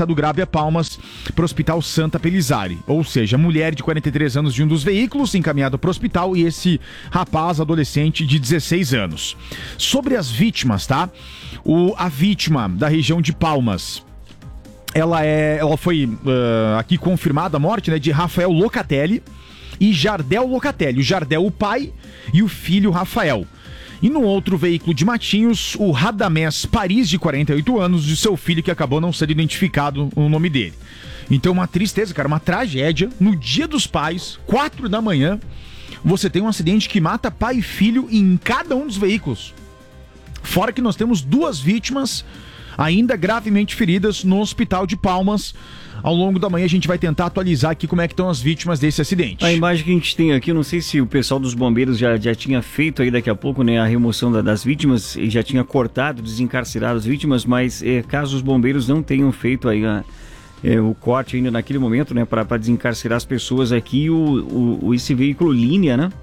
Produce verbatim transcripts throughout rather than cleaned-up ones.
estado grave a Palmas para o Hospital Santa Pelizari. Ou seja, mulher de quarenta e três anos de um dos veículos encaminhada para o hospital e esse rapaz adolescente de dezesseis anos. Sobre as vítimas, tá? O, a vítima da região de Palmas, ela, é, ela foi uh, aqui confirmada a morte, né, de Rafael Locatelli e Jardel Locatelli. O Jardel, o pai, e o filho Rafael. E no outro veículo de Matinhos, o Radamés Paris, de quarenta e oito anos, de seu filho, que acabou não sendo identificado o nome dele. Então, uma tristeza, cara, uma tragédia. No Dia dos Pais, quatro da manhã, você tem um acidente que mata pai e filho em cada um dos veículos. Fora que nós temos duas vítimas ainda gravemente feridas no Hospital de Palmas. Ao longo da manhã a gente vai tentar atualizar aqui como é que estão as vítimas desse acidente. A imagem que a gente tem aqui, eu não sei se o pessoal dos bombeiros já, já tinha feito aí daqui a pouco, né, a remoção da, das vítimas, e já tinha cortado, desencarcerado as vítimas, mas é, caso os bombeiros não tenham feito aí a, é, o corte ainda naquele momento, né, para desencarcerar as pessoas aqui, o, o, esse veículo linha, né,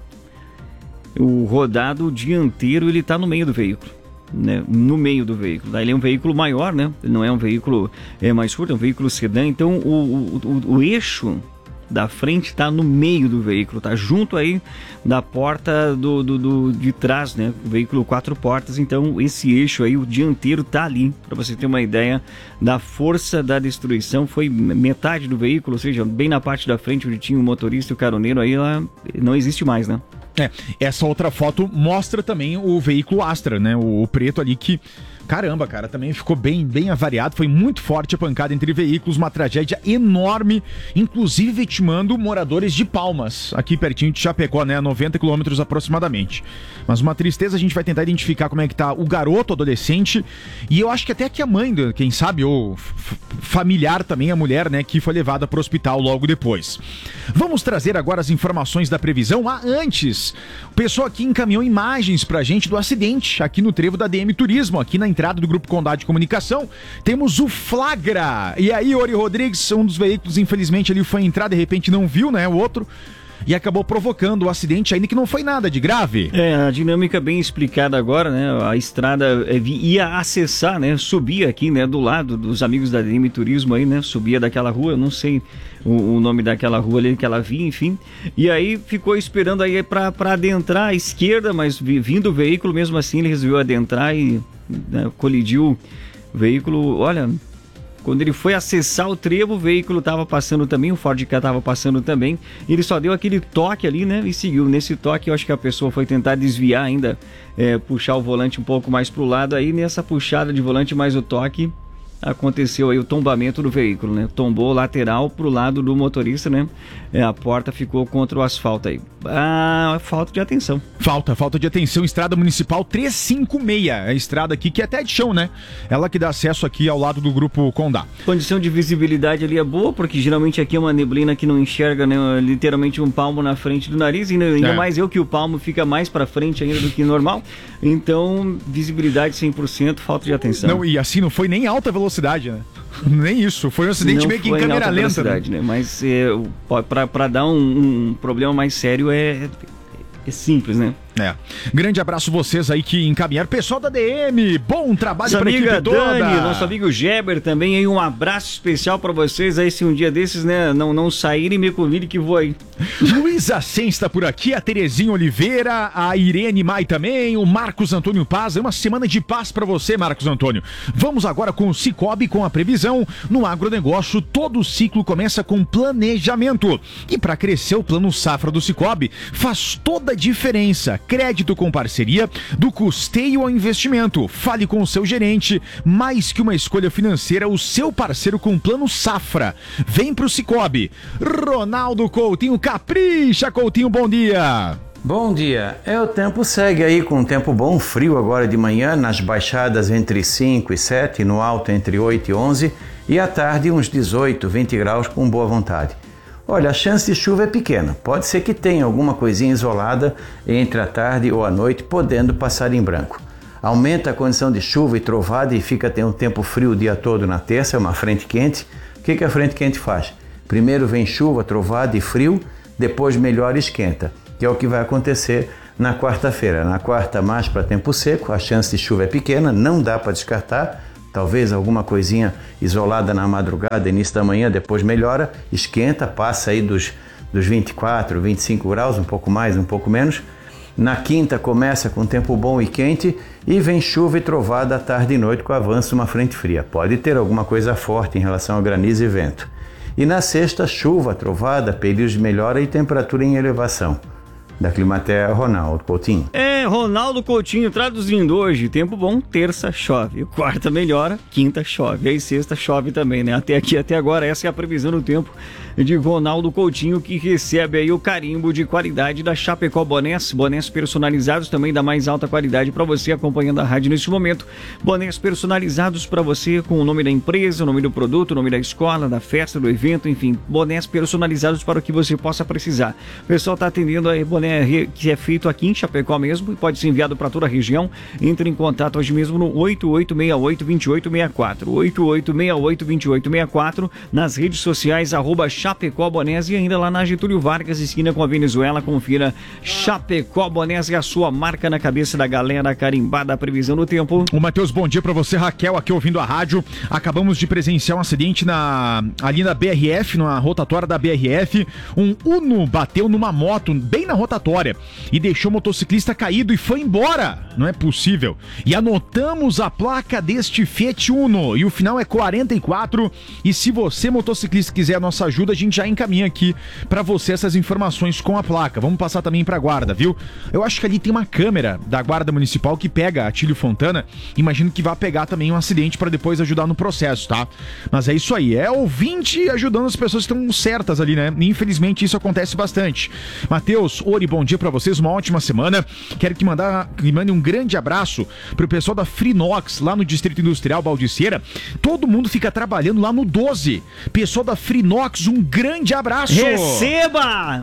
o rodado dianteiro, ele tá no meio do veículo. Né, no meio do veículo. Daí ele é um veículo maior, né? Não é um veículo é, mais curto, é um veículo sedã. Então o, o, o eixo da frente está no meio do veículo, tá junto aí da porta do, do, do, de trás, né? O veículo quatro portas. Então esse eixo aí, o dianteiro, tá ali. Para você ter uma ideia da força da destruição, foi metade do veículo, ou seja, bem na parte da frente onde tinha o motorista e o caroneiro, aí ela não existe mais, né? É, essa outra foto mostra também o veículo Astra, né? O, o preto ali que, caramba, cara, também ficou bem, bem avariado. Foi muito forte a pancada entre veículos, uma tragédia enorme, inclusive vitimando moradores de Palmas, aqui pertinho de Chapecó, né? A noventa quilômetros aproximadamente. Mas uma tristeza, a gente vai tentar identificar como é que tá o garoto, o adolescente, e eu acho que até que a mãe, quem sabe, ou familiar também, a mulher, né? Que foi levada para o hospital logo depois. Vamos trazer agora as informações da previsão. Ah, antes, o pessoal aqui encaminhou imagens pra gente do acidente aqui no trevo da D M Turismo, aqui na entrada do Grupo Condá de Comunicação. Temos o flagra. E aí, Ori Rodrigues, um dos veículos, infelizmente, ele foi entrar, de repente não viu, né, o outro, e acabou provocando o acidente, ainda que não foi nada de grave. É, a dinâmica bem explicada agora, né? A estrada ia acessar, né? Subia aqui, né? Do lado dos amigos da D M Turismo aí, né? Subia daquela rua, não sei o, o nome daquela rua ali que ela via, enfim. E aí ficou esperando aí pra, pra adentrar à esquerda, mas vindo o veículo, mesmo assim ele resolveu adentrar e, né, colidiu o veículo. Olha, quando ele foi acessar o trevo, o veículo estava passando também, o Ford Ka estava passando também. Ele só deu aquele toque ali, né? E seguiu. Nesse toque, eu acho que a pessoa foi tentar desviar ainda, é, puxar o volante um pouco mais para o lado. Aí, nessa puxada de volante mais o toque, aconteceu aí o tombamento do veículo, né? Tombou lateral pro lado do motorista, né? É, a porta ficou contra o asfalto aí. Ah, falta de atenção. Falta, falta de atenção. Estrada Municipal trezentos e cinquenta e seis. A estrada aqui que é até de chão, né? Ela que dá acesso aqui ao lado do Grupo Condá. Condição de visibilidade ali é boa, porque geralmente aqui é uma neblina que não enxerga, né? Literalmente um palmo na frente do nariz. E ainda é. mais eu que o palmo fica mais pra frente ainda do que normal. Então, visibilidade cem por cento, falta de atenção. Não, e assim não foi nem alta velocidade, né? Nem isso, foi um acidente não meio que em câmera lenta, né? né? Mas é, pra, pra dar um, um problema mais sério é, é simples, né? É. Grande abraço vocês aí que encaminharam. Pessoal da D M, bom trabalho para a equipe Dani, toda. Nosso amigo Geber também aí, um abraço especial para vocês aí, se um dia desses, né, não, não saírem, me convide que vou aí. Luísa Sen está por aqui, a Terezinha Oliveira, a Irene Mai também, o Marcos Antônio Paz. É uma semana de paz para você, Marcos Antônio. Vamos agora com o Cicobi, com a previsão. No agronegócio, todo ciclo começa com planejamento. E para crescer, o plano safra do Cicobi faz toda a diferença. Crédito com parceria, do custeio ao investimento. Fale com o seu gerente. Mais que uma escolha financeira, o seu parceiro com plano safra. Vem pro Cicobi. Ronaldo Coutinho, capricha, Coutinho, bom dia. Bom dia. É, o tempo segue aí com um tempo bom, frio agora de manhã, nas baixadas entre cinco e sete, no alto entre oito e onze, e à tarde uns dezoito, vinte graus com boa vontade. Olha, a chance de chuva é pequena, pode ser que tenha alguma coisinha isolada entre a tarde ou a noite, podendo passar em branco. Aumenta a condição de chuva e trovada e fica tem um tempo frio o dia todo na terça, é uma frente quente. O que, que a frente quente faz? Primeiro vem chuva, trovada e frio, depois melhora e esquenta, que é o que vai acontecer na quarta-feira. Na quarta, mais para tempo seco, a chance de chuva é pequena, não dá para descartar, talvez alguma coisinha isolada na madrugada, início da manhã, depois melhora, esquenta, passa aí dos, dos vinte e quatro, vinte e cinco graus, um pouco mais, um pouco menos. Na quinta começa com tempo bom e quente e vem chuva e trovada à tarde e noite com o avanço de uma frente fria. Pode ter alguma coisa forte em relação ao granizo e vento. E na sexta, chuva, trovada, períodos de melhora e temperatura em elevação. Da Climatea, Ronaldo Coutinho. É, Ronaldo Coutinho traduzindo hoje, tempo bom, terça chove, quarta melhora, quinta chove, aí sexta chove também, né? Até aqui, até agora, essa é a previsão do tempo de Ronaldo Coutinho, que recebe aí o carimbo de qualidade da Chapecó Bonés, bonés personalizados também da mais alta qualidade para você acompanhando a rádio neste momento, bonés personalizados para você com o nome da empresa, o nome do produto, o nome da escola, da festa, do evento, enfim, bonés personalizados para o que você possa precisar. O pessoal está atendendo aí boné que é feito aqui em Chapecó mesmo e pode ser enviado para toda a região. Entre em contato hoje mesmo no oito oito seis oito, dois oito seis quatro, oito oito seis oito, dois oito seis quatro, nas redes sociais, arroba Chapecó Bonés, e ainda lá na Getúlio Vargas, esquina com a Venezuela. Confira Chapecó Bonés, é a sua marca na cabeça da galera carimbada. A previsão do tempo. O Matheus, bom dia para você. Raquel aqui ouvindo a rádio. Acabamos de presenciar um acidente na, ali na B R F, na rotatória da B R F. Um Uno bateu numa moto bem na rotatória e deixou o motociclista caído e foi embora. Não é possível. E anotamos a placa deste Fiat Uno e o final é quarenta e quatro. E se você, motociclista, quiser a nossa ajuda, a gente já encaminha aqui para você essas informações com a placa. Vamos passar também para a guarda, viu? Eu acho que ali tem uma câmera da guarda municipal que pega Atílio Fontana. Imagino que vai pegar também um acidente para depois ajudar no processo, tá? Mas é isso aí, é ouvinte ajudando as pessoas que estão certas ali, né? Infelizmente isso acontece bastante. Matheus, Ori, bom dia pra vocês, uma ótima semana. Quero que, mandar, que mande um grande abraço pro pessoal da Frinox, lá no Distrito Industrial Baldiceira. Todo mundo fica trabalhando lá no doze. Pessoal da Frinox, um grande abraço. Receba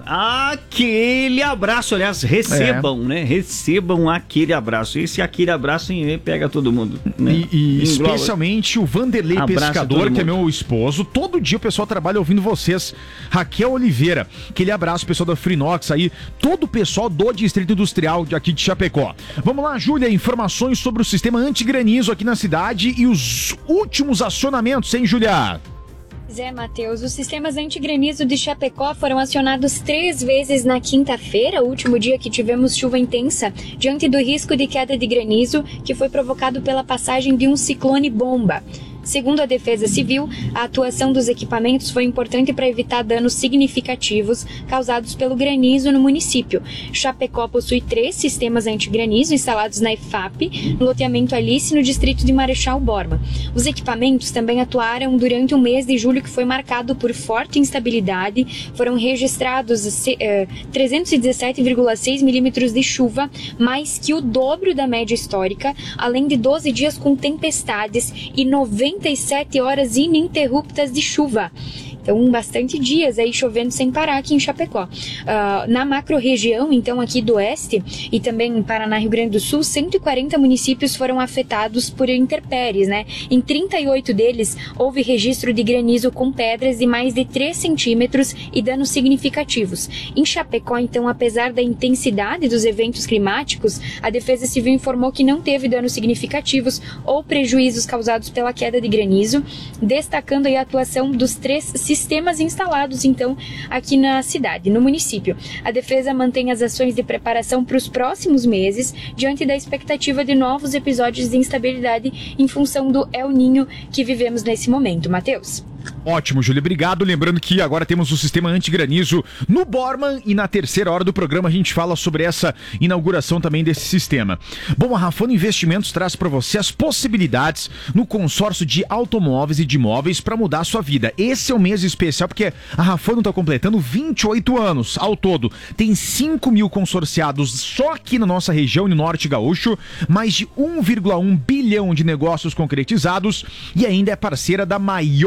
aquele abraço, aliás, recebam, é. né? Recebam aquele abraço. Esse aquele abraço hein, pega todo mundo, né? E, e especialmente o Vanderlei Abraça Pescador, que é meu esposo. Todo dia o pessoal trabalha ouvindo vocês. Raquel Oliveira, aquele abraço, pessoal da Frinox aí. Todo o pessoal do Distrito Industrial de aqui de Chapecó. Vamos lá, Júlia, informações sobre o sistema antigranizo aqui na cidade e os últimos acionamentos, hein, Júlia? Zé Matheus, os sistemas antigranizo de Chapecó foram acionados três vezes na quinta-feira, o último dia que tivemos chuva intensa, diante do risco de queda de granizo que foi provocado pela passagem de um ciclone bomba. Segundo a Defesa Civil, a atuação dos equipamentos foi importante para evitar danos significativos causados pelo granizo no município. Chapecó possui três sistemas antigranizo instalados na E F A P, no loteamento Alice, no distrito de Marechal Borba. Os equipamentos também atuaram durante o mês de julho, que foi marcado por forte instabilidade. Foram registrados eh, trezentos e dezessete vírgula seis milímetros de chuva, mais que o dobro da média histórica, além de doze dias com tempestades e noventa e sete horas ininterruptas de chuva. Então, bastante dias aí chovendo sem parar aqui em Chapecó. Uh, na macro-região, então, aqui do Oeste e também em Paraná, Rio Grande do Sul, cento e quarenta municípios foram afetados por intempéries, né? Em trinta e oito deles, houve registro de granizo com pedras de mais de três centímetros e danos significativos. Em Chapecó, então, apesar da intensidade dos eventos climáticos, a Defesa Civil informou que não teve danos significativos ou prejuízos causados pela queda de granizo, destacando aí a atuação dos três sistemas sistemas instalados, então, aqui na cidade, no município. A Defesa mantém as ações de preparação para os próximos meses, diante da expectativa de novos episódios de instabilidade em função do El Niño que vivemos nesse momento. Matheus? Ótimo, Júlia, obrigado. Lembrando que agora temos o sistema antigranizo no Borman e na terceira hora do programa a gente fala sobre essa inauguração também desse sistema. Bom, a Rafano Investimentos traz para você as possibilidades no consórcio de automóveis e de imóveis para mudar a sua vida. Esse é um mês especial porque a Rafano está completando vinte e oito anos. Ao todo, tem cinco mil consorciados só aqui na nossa região, no Norte Gaúcho, mais de um vírgula um bilhão de negócios concretizados e ainda é parceira da maior agência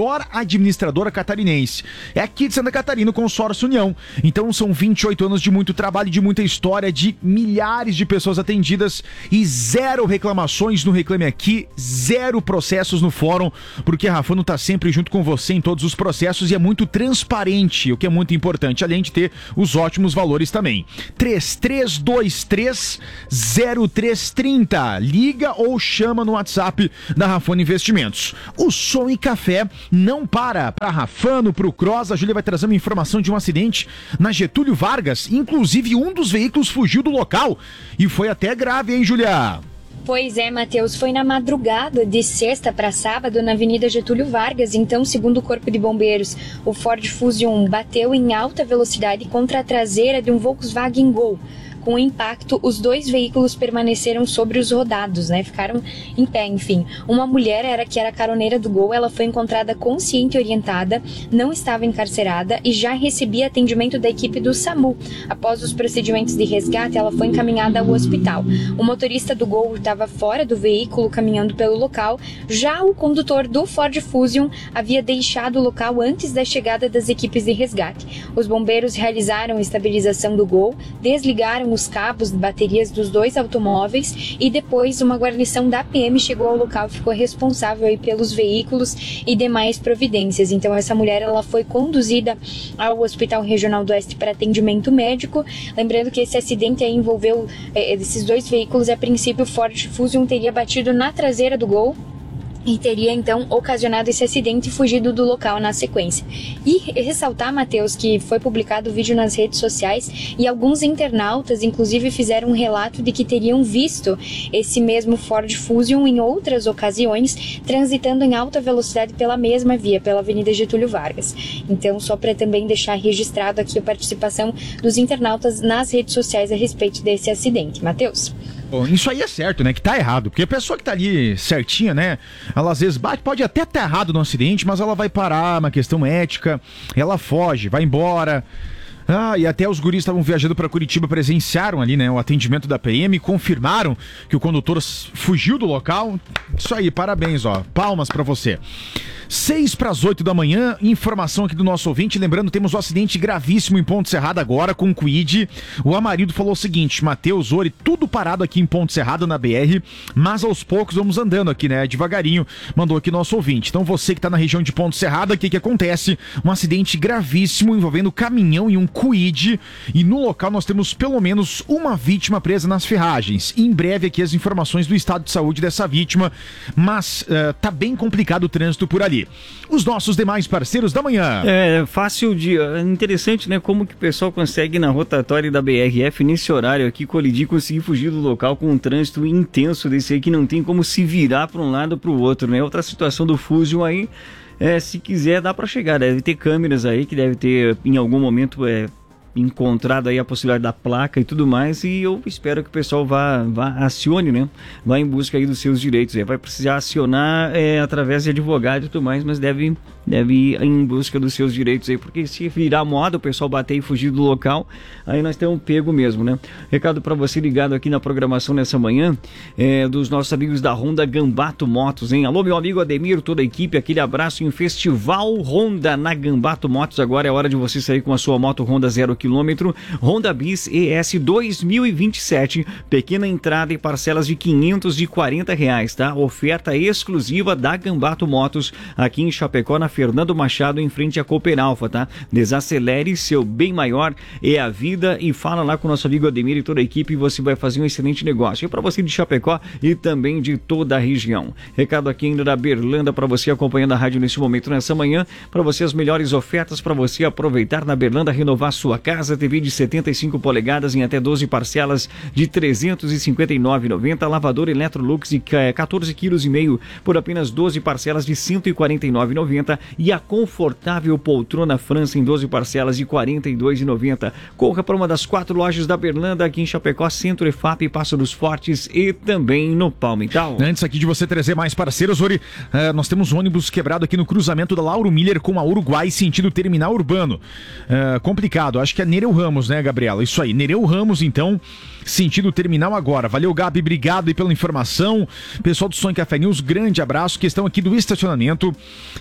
administradora catarinense. É aqui de Santa Catarina, o Consórcio União. Então são vinte e oito anos de muito trabalho, de muita história, de milhares de pessoas atendidas e zero reclamações no Reclame Aqui, zero processos no fórum, porque a Rafano está sempre junto com você em todos os processos e é muito transparente, o que é muito importante, além de ter os ótimos valores também. três três dois três zero três três zero. Liga ou chama no WhatsApp da Rafano Investimentos. O som e café não para. Para Rafano, para o Cross, a Júlia vai trazer uma informação de um acidente na Getúlio Vargas. Inclusive, um dos veículos fugiu do local e foi até grave, hein, Júlia? Pois é, Matheus, foi na madrugada de sexta para sábado na Avenida Getúlio Vargas. Então, segundo o Corpo de Bombeiros, o Ford Fusion bateu em alta velocidade contra a traseira de um Volkswagen Gol. Com o impacto, os dois veículos permaneceram sobre os rodados, né? Ficaram em pé, enfim. Uma mulher era que era caroneira do Gol, ela foi encontrada consciente e orientada, não estava encarcerada e já recebia atendimento da equipe do SAMU. Após os procedimentos de resgate, ela foi encaminhada ao hospital. O motorista do Gol estava fora do veículo, caminhando pelo local. Já o condutor do Ford Fusion havia deixado o local antes da chegada das equipes de resgate. Os bombeiros realizaram a estabilização do Gol, desligaram os cabos de baterias dos dois automóveis e depois uma guarnição da P M chegou ao local e ficou responsável aí pelos veículos e demais providências. Então essa mulher ela foi conduzida ao Hospital Regional do Oeste para atendimento médico. Lembrando que esse acidente aí envolveu é, esses dois veículos e a princípio o Ford Fusion teria batido na traseira do Gol e teria então ocasionado esse acidente e fugido do local na sequência. E ressaltar, Matheus, que foi publicado o vídeo nas redes sociais e alguns internautas inclusive fizeram um relato de que teriam visto esse mesmo Ford Fusion em outras ocasiões transitando em alta velocidade pela mesma via, pela Avenida Getúlio Vargas. Então, só para também deixar registrado aqui a participação dos internautas nas redes sociais a respeito desse acidente. Matheus? Bom, isso aí é certo, né? Que tá errado. Porque a pessoa que tá ali certinha, né? Ela às vezes bate, pode até estar errado no acidente, mas ela vai parar, uma questão ética. Ela foge, vai embora. Ah, e até os guris estavam viajando para Curitiba, presenciaram ali, né, o atendimento da P M, confirmaram que o condutor fugiu do local. Isso aí, parabéns, ó. Palmas para você. Seis para as oito da manhã, informação aqui do nosso ouvinte, lembrando, temos um acidente gravíssimo em Ponte Serrada agora com o Quid. O Amarildo falou o seguinte: Matheus, Ori, tudo parado aqui em Ponte Serrada na B R, mas aos poucos vamos andando aqui, né, devagarinho, mandou aqui nosso ouvinte. Então você que tá na região de Ponte Serrada, o que que acontece? Um acidente gravíssimo envolvendo caminhão e um Quid, e no local nós temos pelo menos uma vítima presa nas ferragens. Em breve aqui as informações do estado de saúde dessa vítima, mas uh, tá bem complicado o trânsito por ali. Os nossos demais parceiros da manhã. É fácil de... Interessante, né? Como que o pessoal consegue na rotatória da B R F, nesse horário aqui, colidir e conseguir fugir do local com um trânsito intenso desse aí que não tem como se virar para um lado ou para o outro, né? Outra situação do Fusion aí, é, se quiser dá para chegar. Deve ter câmeras aí que deve ter em algum momento... É, encontrado aí a possibilidade da placa e tudo mais, e eu espero que o pessoal vá, vá acione, né? Vá em busca aí dos seus direitos. É, vai precisar acionar é, através de advogado e tudo mais, mas deve, deve ir em busca dos seus direitos aí, porque se virar moda, o pessoal bater e fugir do local, aí nós temos um pego mesmo, né? Recado para você ligado aqui na programação nessa manhã, é, dos nossos amigos da Honda Gambato Motos, hein? Alô, meu amigo Ademir, toda a equipe, aquele abraço em Festival Honda na Gambato Motos. Agora é hora de você sair com a sua moto Honda zero quilômetro, Honda Bis E S dois mil e vinte e sete, pequena entrada e parcelas de quinhentos e quarenta reais, tá? Oferta exclusiva da Gambato Motos, aqui em Chapecó, na Fernando Machado, em frente à Cooper Alfa, tá? Desacelere, seu bem maior é a vida, e fala lá com o nosso amigo Ademir e toda a equipe, e você vai fazer um excelente negócio. E para você de Chapecó e também de toda a região. Recado aqui ainda da Berlanda para você acompanhando a rádio nesse momento, nessa manhã, para você as melhores ofertas para você aproveitar na Berlanda, renovar sua casa, T V de setenta e cinco polegadas em até doze parcelas de trezentos e cinquenta e nove reais e noventa centavos, lavador Electrolux de quatorze quilos e meio por apenas doze parcelas de cento e quarenta e nove reais e noventa centavos, e a confortável poltrona França em doze parcelas de quarenta e dois reais e noventa centavos. Corra para uma das quatro lojas da Berlanda, aqui em Chapecó, Centro E F A P, Passo dos Fortes e também no Palmital. Antes aqui de você trazer mais parceiros, Ori, uh, nós temos um ônibus quebrado aqui no cruzamento da Lauro Miller com a Uruguai, sentido terminal urbano. Uh, complicado, acho que é Nereu Ramos, né, Gabriela? Isso aí, Nereu Ramos, então, sentido terminal agora. Valeu, Gabi, obrigado aí pela informação. Pessoal do Som e Café News, grande abraço. Questão aqui do estacionamento. Eu quero relatar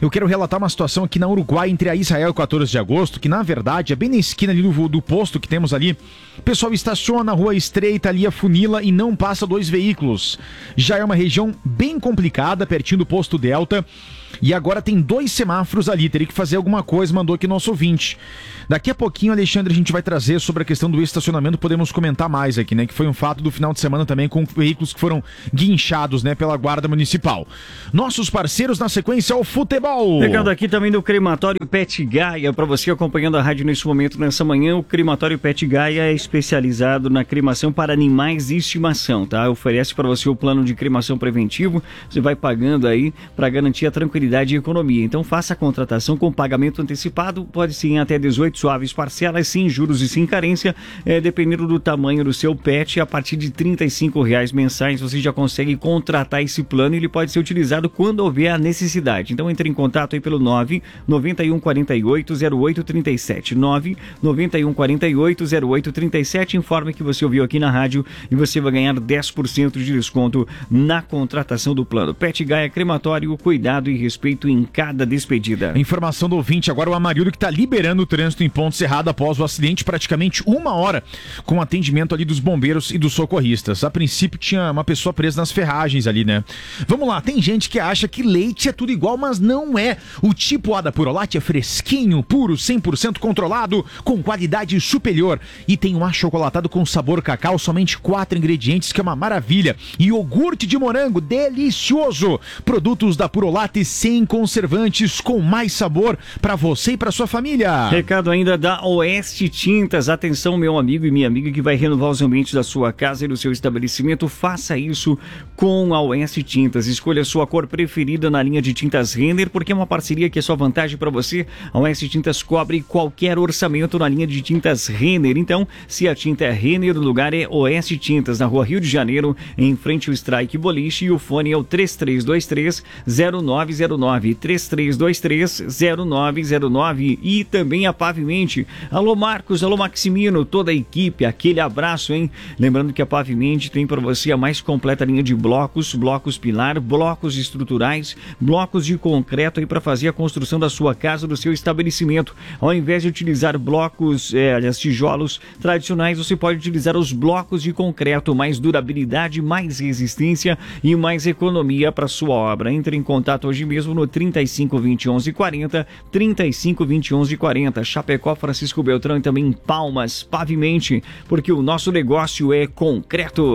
relatar uma situação aqui na Uruguai, entre a Israel e quatorze de agosto, que na verdade é bem na esquina ali do, do posto que temos ali. O pessoal estaciona, a rua estreita ali, a funila e não passa dois veículos. Já é uma região bem complicada, pertinho do posto Delta. E agora tem dois semáforos ali, teria que fazer alguma coisa, mandou aqui nosso ouvinte. Daqui a pouquinho, Alexandre, a gente vai trazer sobre a questão do estacionamento, podemos comentar mais aqui, né? Que foi um fato do final de semana também com veículos que foram guinchados, né, pela Guarda Municipal. Nossos parceiros na sequência ao futebol. Pegando aqui também do Crematório Pet Gaia, para você acompanhando a rádio nesse momento, nessa manhã, o Crematório Pet Gaia é especializado na cremação para animais de estimação, tá? Oferece para você o plano de cremação preventivo, você vai pagando aí para garantir a tranquilidade e economia. Então faça a contratação com pagamento antecipado, pode ser em até dezoito suaves parcelas, sem juros e sem carência, é, dependendo do tamanho do seu pet, a partir de trinta e cinco reais mensais você já consegue contratar esse plano e ele pode ser utilizado quando houver a necessidade. Então entre em contato aí pelo nove nove um quatro oito zero oito três sete, nove nove um quatro oito zero oito três sete, informe que você ouviu aqui na rádio e você vai ganhar dez por cento de desconto na contratação do plano. Pet Gaia Crematório, cuidado e respeito em cada despedida. Informação do ouvinte, agora o Amarildo que está liberando o trânsito em Ponte Serrada após o acidente, praticamente uma hora com atendimento ali dos bombeiros e dos socorristas. A princípio tinha uma pessoa presa nas ferragens ali, né? Vamos lá, tem gente que acha que leite é tudo igual, mas não é. O tipo A da Purolate é fresquinho, puro, cem por cento controlado, com qualidade superior. E tem um achocolatado com sabor cacau, somente quatro ingredientes, que é uma maravilha. E iogurte de morango, delicioso. Produtos da Purolate sem conservantes, com mais sabor para você e para sua família. Recado ainda da Oeste Tintas. Atenção, meu amigo e minha amiga que vai renovar os ambientes da sua casa e do seu estabelecimento, faça isso com a Oeste Tintas. Escolha a sua cor preferida na linha de tintas Renner, porque é uma parceria que é só vantagem para você. A Oeste Tintas cobre qualquer orçamento na linha de tintas Renner. Então, se a tinta é Renner, o lugar é Oeste Tintas, na rua Rio de Janeiro, em frente ao Strike Boliche, e o fone é o três três dois três zero nove zero nove, três três dois três zero nove zero nove. E também a Pavimente. Alô Marcos, alô Maximino, toda a equipe, aquele abraço, hein? Lembrando que a Pavimente tem para você a mais completa linha de blocos, blocos pilar, blocos estruturais, blocos de concreto aí para fazer a construção da sua casa, do seu estabelecimento. Ao invés de utilizar blocos, é, aliás, tijolos tradicionais, você pode utilizar os blocos de concreto, mais durabilidade, mais resistência e mais economia para sua obra. Entre em contato hoje mesmo no trinta e cinco, vinte, onze, quarenta, trinta e cinco, vinte, onze, quarenta, Chapecó, Francisco Beltrão e também Palmas, Pavimente, porque o nosso negócio é concreto.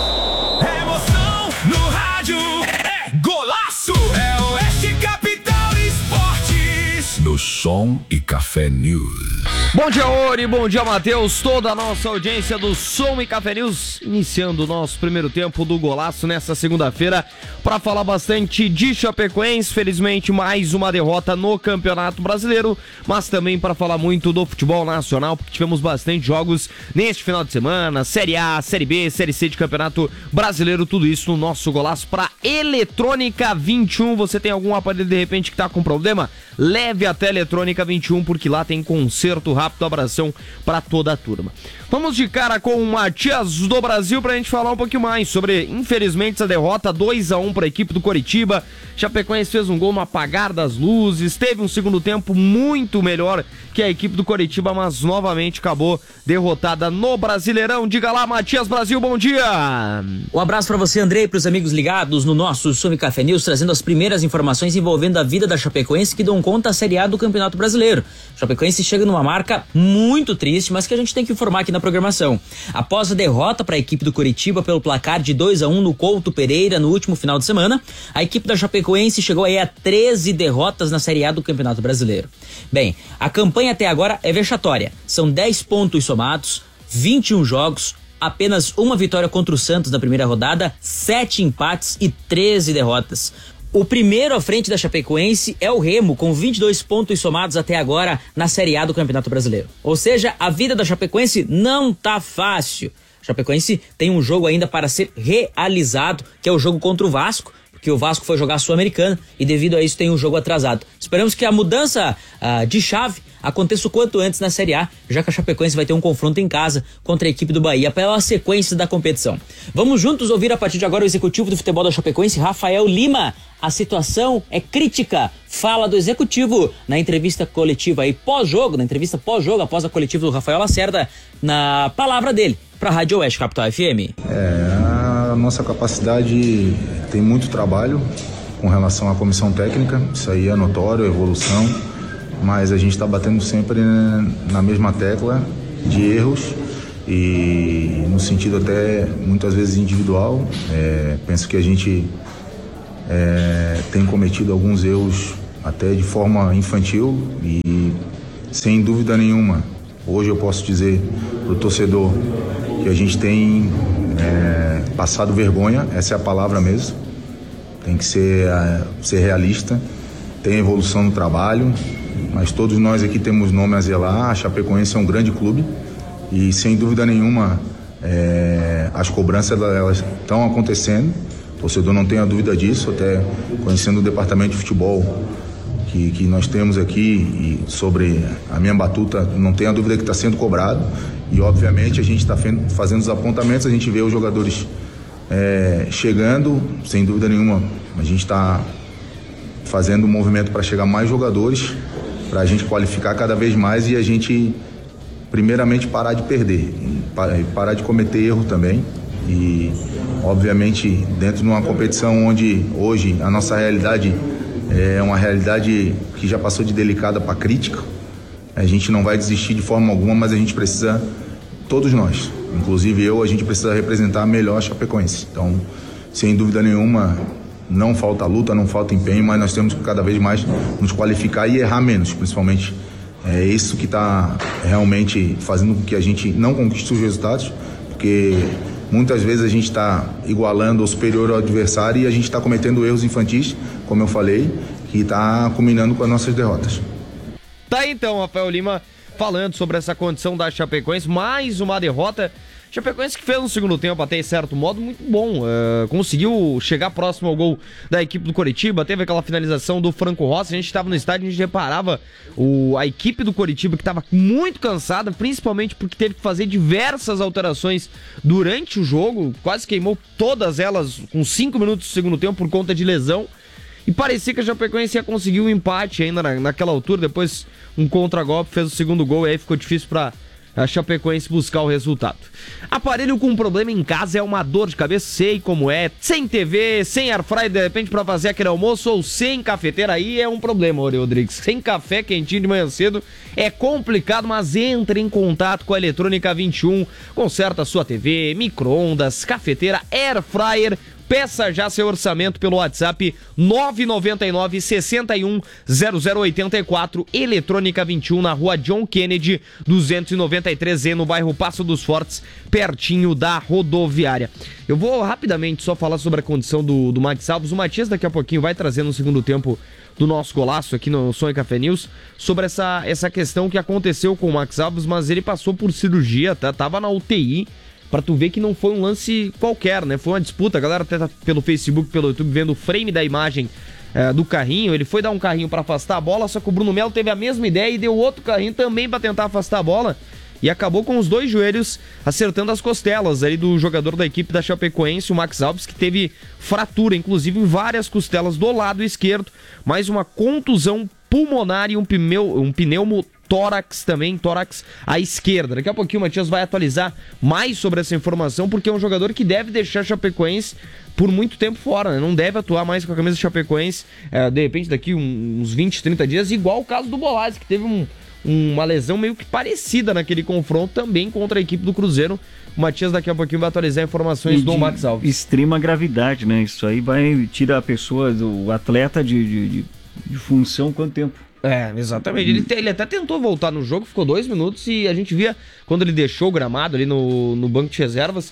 Emoção no rádio, é golaço, é Oeste Capital Esportes, no Som e Café News. Bom dia, Ori, bom dia, Matheus, toda a nossa audiência do Som e Café News, iniciando o nosso primeiro tempo do Golaço nessa segunda-feira, para falar bastante de Chapecoense. Felizmente mais uma derrota no Campeonato Brasileiro, mas também para falar muito do futebol nacional, porque tivemos bastante jogos neste final de semana, Série A, Série B, Série C de Campeonato Brasileiro, tudo isso no nosso Golaço para Eletrônica vinte e um. Você tem algum aparelho de repente que está com problema? Leve até Eletrônica vinte e um, porque lá tem conserto rápido. Abração para toda a turma. Vamos de cara com o Matias do Brasil pra gente falar um pouquinho mais sobre, infelizmente, essa derrota dois a um para a equipe do Coritiba. Chapecoense fez um gol no apagar das luzes, teve um segundo tempo muito melhor que a equipe do Coritiba, mas novamente acabou derrotada no Brasileirão. Diga lá, Matias Brasil, bom dia! Um abraço para você, Andrei, para os amigos ligados no nosso Som e Café News, trazendo as primeiras informações envolvendo a vida da Chapecoense, que dão conta da Série A do Campeonato Brasileiro. Chapecoense chega numa marca muito triste, mas que a gente tem que informar aqui na programação. Após a derrota para a equipe do Coritiba pelo placar de dois a um no Couto Pereira no último final de semana, a equipe da Chapecoense chegou aí a treze derrotas na Série A do Campeonato Brasileiro. Bem, a campanha até agora é vexatória. São dez pontos somados, vinte e um jogos, apenas uma vitória contra o Santos na primeira rodada, sete empates e treze derrotas. O primeiro à frente da Chapecoense é o Remo, com vinte e dois pontos somados até agora na Série A do Campeonato Brasileiro. Ou seja, a vida da Chapecoense não tá fácil. A Chapecoense tem um jogo ainda para ser realizado, que é o jogo contra o Vasco, porque o Vasco foi jogar a Sul-Americana e devido a isso tem um jogo atrasado. Esperamos que a mudança uh, de chave aconteça o quanto antes na Série A, já que a Chapecoense vai ter um confronto em casa contra a equipe do Bahia pela sequência da competição. Vamos juntos ouvir a partir de agora o executivo do futebol da Chapecoense, Rafael Lima. A situação é crítica. Fala do executivo na entrevista coletiva aí pós-jogo, na entrevista pós-jogo, após a coletiva do Rafael Lacerda, na palavra dele para a Rádio Oeste Capital F M. É, a nossa capacidade tem muito trabalho com relação à comissão técnica, isso aí é notório, evolução, mas a gente está batendo sempre na mesma tecla de erros e no sentido até muitas vezes individual. É, penso que a gente é, tem cometido alguns erros até de forma infantil e sem dúvida nenhuma, hoje eu posso dizer para o torcedor que a gente tem é, passado vergonha, essa é a palavra mesmo, tem que ser, é, ser realista, tem evolução no trabalho, mas todos nós aqui temos nome a zelar. A Chapecoense é um grande clube e sem dúvida nenhuma é, as cobranças elas estão acontecendo, o torcedor não tem a dúvida disso, até conhecendo o departamento de futebol que, que nós temos aqui e sobre a minha batuta, não tem a dúvida que está sendo cobrado e obviamente a gente está fazendo os apontamentos, a gente vê os jogadores é, chegando, sem dúvida nenhuma, a gente está fazendo um movimento para chegar mais jogadores, para a gente qualificar cada vez mais e a gente primeiramente parar de perder, parar de cometer erro também e obviamente dentro de uma competição onde hoje a nossa realidade é uma realidade que já passou de delicada para crítica, a gente não vai desistir de forma alguma, mas a gente precisa, todos nós, inclusive eu, a gente precisa representar melhor a Chapecoense. Então, sem dúvida nenhuma, não falta luta, não falta empenho, mas nós temos que cada vez mais nos qualificar e errar menos, principalmente. É isso que está realmente fazendo com que a gente não conquiste os resultados, porque muitas vezes a gente está igualando ou superior ao adversário e a gente está cometendo erros infantis, como eu falei, que está culminando com as nossas derrotas. Tá aí então, Rafael Lima falando sobre essa condição da Chapecoense, mais uma derrota. Chapecoense que fez um segundo tempo até em certo modo muito bom, uh, conseguiu chegar próximo ao gol da equipe do Coritiba, teve aquela finalização do Franco Rossi, a gente estava no estádio e a gente reparava o, a equipe do Coritiba que estava muito cansada, principalmente porque teve que fazer diversas alterações durante o jogo, quase queimou todas elas com cinco minutos do segundo tempo por conta de lesão. E parecia que a Chapecoense ia conseguir um empate ainda na, naquela altura, depois um contragolpe, fez o segundo gol e aí ficou difícil para a Chapecoense buscar o resultado. Aparelho com problema em casa é uma dor de cabeça, sei como é, sem T V, sem airfryer de repente para fazer aquele almoço ou sem cafeteira, aí é um problema, Ori Rodrigues. Sem café quentinho de manhã cedo é complicado, mas entre em contato com a Eletrônica vinte e um, conserta a sua T V, micro-ondas, cafeteira, airfryer. Peça já seu orçamento pelo WhatsApp nove nove nove, seis um, zero zero oito quatro, Eletrônica vinte e um, na rua John Kennedy, duzentos e noventa e três E, no bairro Passo dos Fortes, pertinho da rodoviária. Eu vou rapidamente só falar sobre a condição do, do Max Alves. O Matias daqui a pouquinho vai trazer no segundo tempo do nosso golaço aqui no Som e Café News sobre essa, essa questão que aconteceu com o Max Alves, mas ele passou por cirurgia, tá? Tava na U T I. Pra tu ver que não foi um lance qualquer, né? Foi uma disputa, a galera até tá pelo Facebook, pelo YouTube, vendo o frame da imagem é, do carrinho. Ele foi dar um carrinho pra afastar a bola, só que o Bruno Melo teve a mesma ideia e deu outro carrinho também pra tentar afastar a bola. E acabou com os dois joelhos acertando as costelas aí do jogador da equipe da Chapecoense, o Max Alves, que teve fratura, inclusive em várias costelas do lado esquerdo. Mais uma contusão pulmonar e um, pneu, um pneumo tórax também, tórax à esquerda. Daqui a pouquinho o Matias vai atualizar mais sobre essa informação, porque é um jogador que deve deixar a Chapecoense por muito tempo fora, né? Não deve atuar mais com a camisa da Chapecoense, é, de repente daqui uns vinte, trinta dias, igual o caso do Bolazzi, que teve um, uma lesão meio que parecida naquele confronto também contra a equipe do Cruzeiro. O Matias daqui a pouquinho vai atualizar informações e do Max Alves. Extrema gravidade, né? Isso aí vai tirar a pessoa, do atleta de, de, de, de função quanto tempo? É, exatamente. Ele, te, ele até tentou voltar no jogo, ficou dois minutos e a gente via quando ele deixou o gramado ali no, no banco de reservas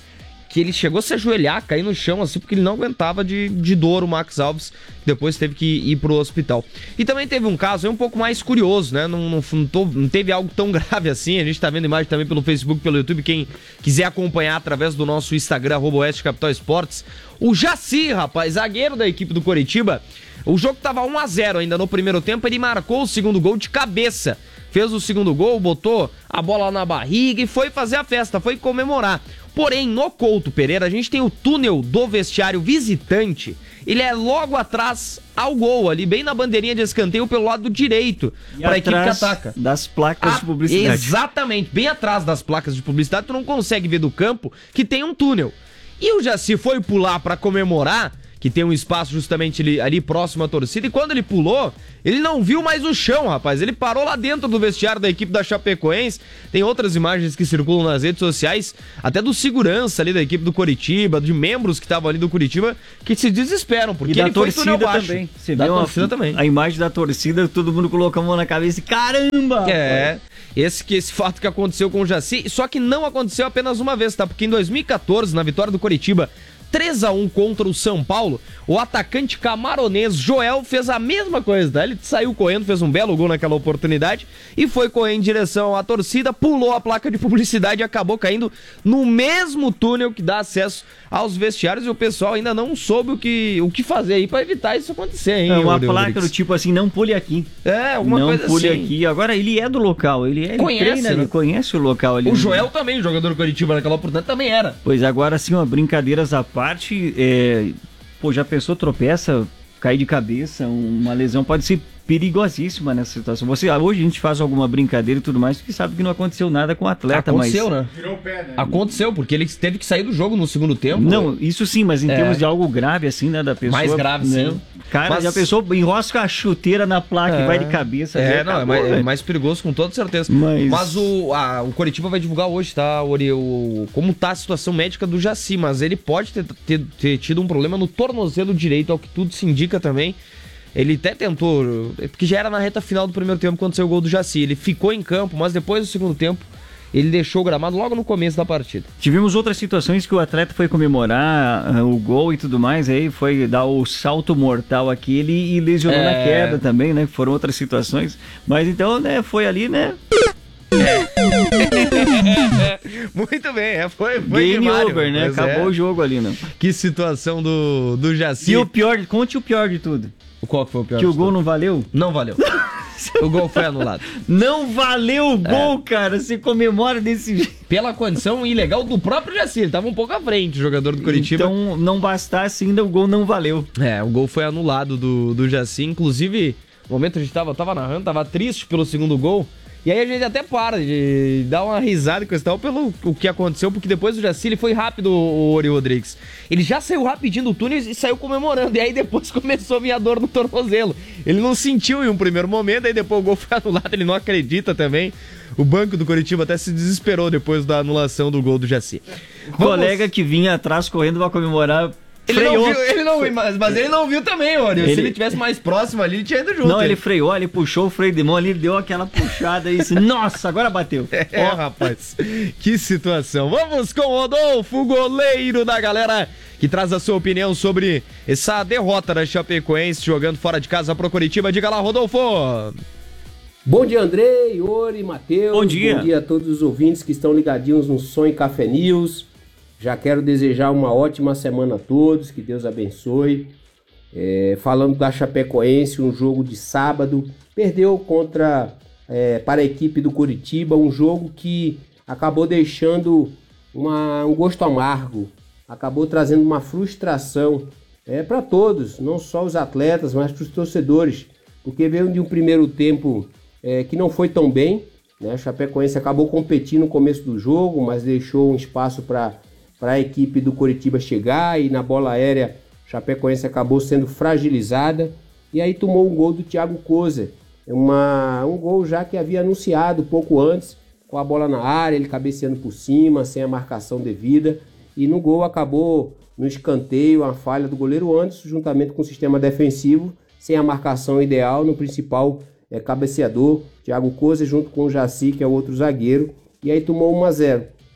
que ele chegou a se ajoelhar, cair no chão, assim, porque ele não aguentava de, de dor, o Max Alves, depois teve que ir pro hospital. E também teve um caso aí um pouco mais curioso, né? Não, não, não, tô, não teve algo tão grave assim, a gente tá vendo imagem também pelo Facebook, pelo YouTube, quem quiser acompanhar através do nosso Instagram, arroba Oeste Capital Esportes. O Jaci, rapaz, zagueiro da equipe do Coritiba, o jogo tava um a zero ainda no primeiro tempo, ele marcou o segundo gol de cabeça. Fez o segundo gol, botou a bola na barriga e foi fazer a festa, foi comemorar. Porém, no Couto Pereira, a gente tem o túnel do vestiário visitante. Ele é logo atrás ao gol, ali bem na bandeirinha de escanteio pelo lado direito, para a equipe que ataca. Das placas ah, de publicidade. Exatamente, bem atrás das placas de publicidade, tu não consegue ver do campo que tem um túnel. E o Jaci foi pular para comemorar, que tem um espaço justamente ali, ali próximo à torcida, e quando ele pulou, ele não viu mais o chão, rapaz. Ele parou lá dentro do vestiário da equipe da Chapecoense. Tem outras imagens que circulam nas redes sociais, até do segurança ali da equipe do Coritiba, de membros que estavam ali do Coritiba, que se desesperam, porque e da ele foi torcida também. Você da viu torcida a, também. A imagem da torcida, todo mundo colocou a mão na cabeça e caramba! É, esse, que, esse fato que aconteceu com o Jaci, só que não aconteceu apenas uma vez, tá? Porque em dois mil e quatorze, na vitória do Coritiba, três a um contra o São Paulo, o atacante camaronês Joel fez a mesma coisa, tá? Ele saiu correndo, fez um belo gol naquela oportunidade e foi correr em direção à torcida, pulou a placa de publicidade e acabou caindo no mesmo túnel que dá acesso aos vestiários, e o pessoal ainda não soube o que, o que fazer aí pra evitar isso acontecer, hein? É uma Rodrigo placa Rodrigues? do tipo assim, não pule aqui. É, alguma não coisa pule assim. aqui. Agora ele é do local, ele, é, ele Conhece, treina, né? ele conhece o local ali. O Joel também, o jogador do Coritiba naquela oportunidade, também era. Pois agora sim, ó, brincadeiras à parte, é, pô, já pensou, tropeça, cair de cabeça, uma lesão pode ser perigosíssima nessa situação. Você, hoje a gente faz alguma brincadeira e tudo mais, porque sabe que não aconteceu nada com o atleta, Aconteceu, mas... né? Virou o pé, né? Aconteceu, porque ele teve que sair do jogo no segundo tempo. Não, isso sim, mas em É. termos de algo grave assim, né, da pessoa... Mais grave, né? sim. Cara, Mas- já pensou, enrosca a chuteira na placa É. e vai de cabeça. É, já não, acabou, é, mais, é velho. mais perigoso com toda certeza. Mas- Mas, o, a, o Coritiba vai divulgar hoje, tá, Ori, o, como tá a situação médica do Jaci, mas ele pode ter, ter, ter tido um problema no tornozelo direito, ao que tudo se indica também. Ele até tentou, porque já era na reta final do primeiro tempo quando saiu o gol do Jaci. Ele ficou em campo, mas depois do segundo tempo ele deixou o gramado logo no começo da partida. Tivemos outras situações que o atleta foi comemorar uh, o gol e tudo mais, aí foi dar o salto mortal aquele e lesionou É. na queda também, né? Foram outras situações. Mas então, né, foi ali, né? Muito bem, é, foi, foi Game primário, over, né? mas Acabou é. o jogo ali, né? Que situação do, do Jaci. E o pior, conte o pior de tudo. Qual que foi o pior? Que o de gol tudo? não valeu? Não valeu. O gol foi anulado. Não valeu o gol, cara. Você comemora desse jeito. Pela condição ilegal do próprio Jaci. Ele tava um pouco à frente, o jogador do Coritiba. Então, não bastasse ainda, o gol não valeu. É, o gol foi anulado do, do Jaci. Inclusive, no momento a gente tava, tava narrando, tava triste pelo segundo gol. E aí a gente até para de dar uma risada com esse tal pelo o que aconteceu, porque depois o Jaci ele foi rápido, o Ori Rodrigues. Ele já saiu rapidinho do túnel e saiu comemorando. E aí depois começou a minha dor no tornozelo. Ele não sentiu em um primeiro momento, aí depois o gol foi anulado, ele não acredita também. O banco do Coritiba até se desesperou depois da anulação do gol do Jaci. O colega que vinha atrás correndo pra comemorar. Ele freou. não viu, ele não viu, mas, mas ele não viu também, Ori. Se Ele- ele tivesse mais próximo ali, ele tinha ido junto. Não, ele freou, ele puxou o freio de mão ali, deu aquela puxada e disse, nossa, agora bateu. É, rapaz, que situação. Vamos com o Rodolfo, goleiro da galera, que traz a sua opinião sobre essa derrota da Chapecoense jogando fora de casa pro Coritiba. Diga lá, Rodolfo. Bom dia, Andrei, Ori, Matheus. Bom dia. Bom dia a todos os ouvintes que estão ligadinhos no Som e Café News. Já quero desejar uma ótima semana a todos, que Deus abençoe. É, falando da Chapecoense, um jogo de sábado, perdeu contra é, para a equipe do Coritiba, um jogo que acabou deixando uma, um gosto amargo, acabou trazendo uma frustração é, para todos, não só os atletas, mas para os torcedores, porque veio de um primeiro tempo é, que não foi tão bem, né? A Chapecoense acabou competindo no começo do jogo, mas deixou um espaço para para a equipe do Coritiba chegar, e na bola aérea Chapecoense acabou sendo fragilizada, e aí tomou um gol do Thiago Kozer, uma, um gol já que havia anunciado pouco antes, com a bola na área, ele cabeceando por cima, sem a marcação devida, e no gol acabou no escanteio, a falha do goleiro Anderson, juntamente com o sistema defensivo, sem a marcação ideal no principal é, cabeceador, Thiago Kozer, junto com o Jaci, que é o outro zagueiro, e aí tomou um a zero.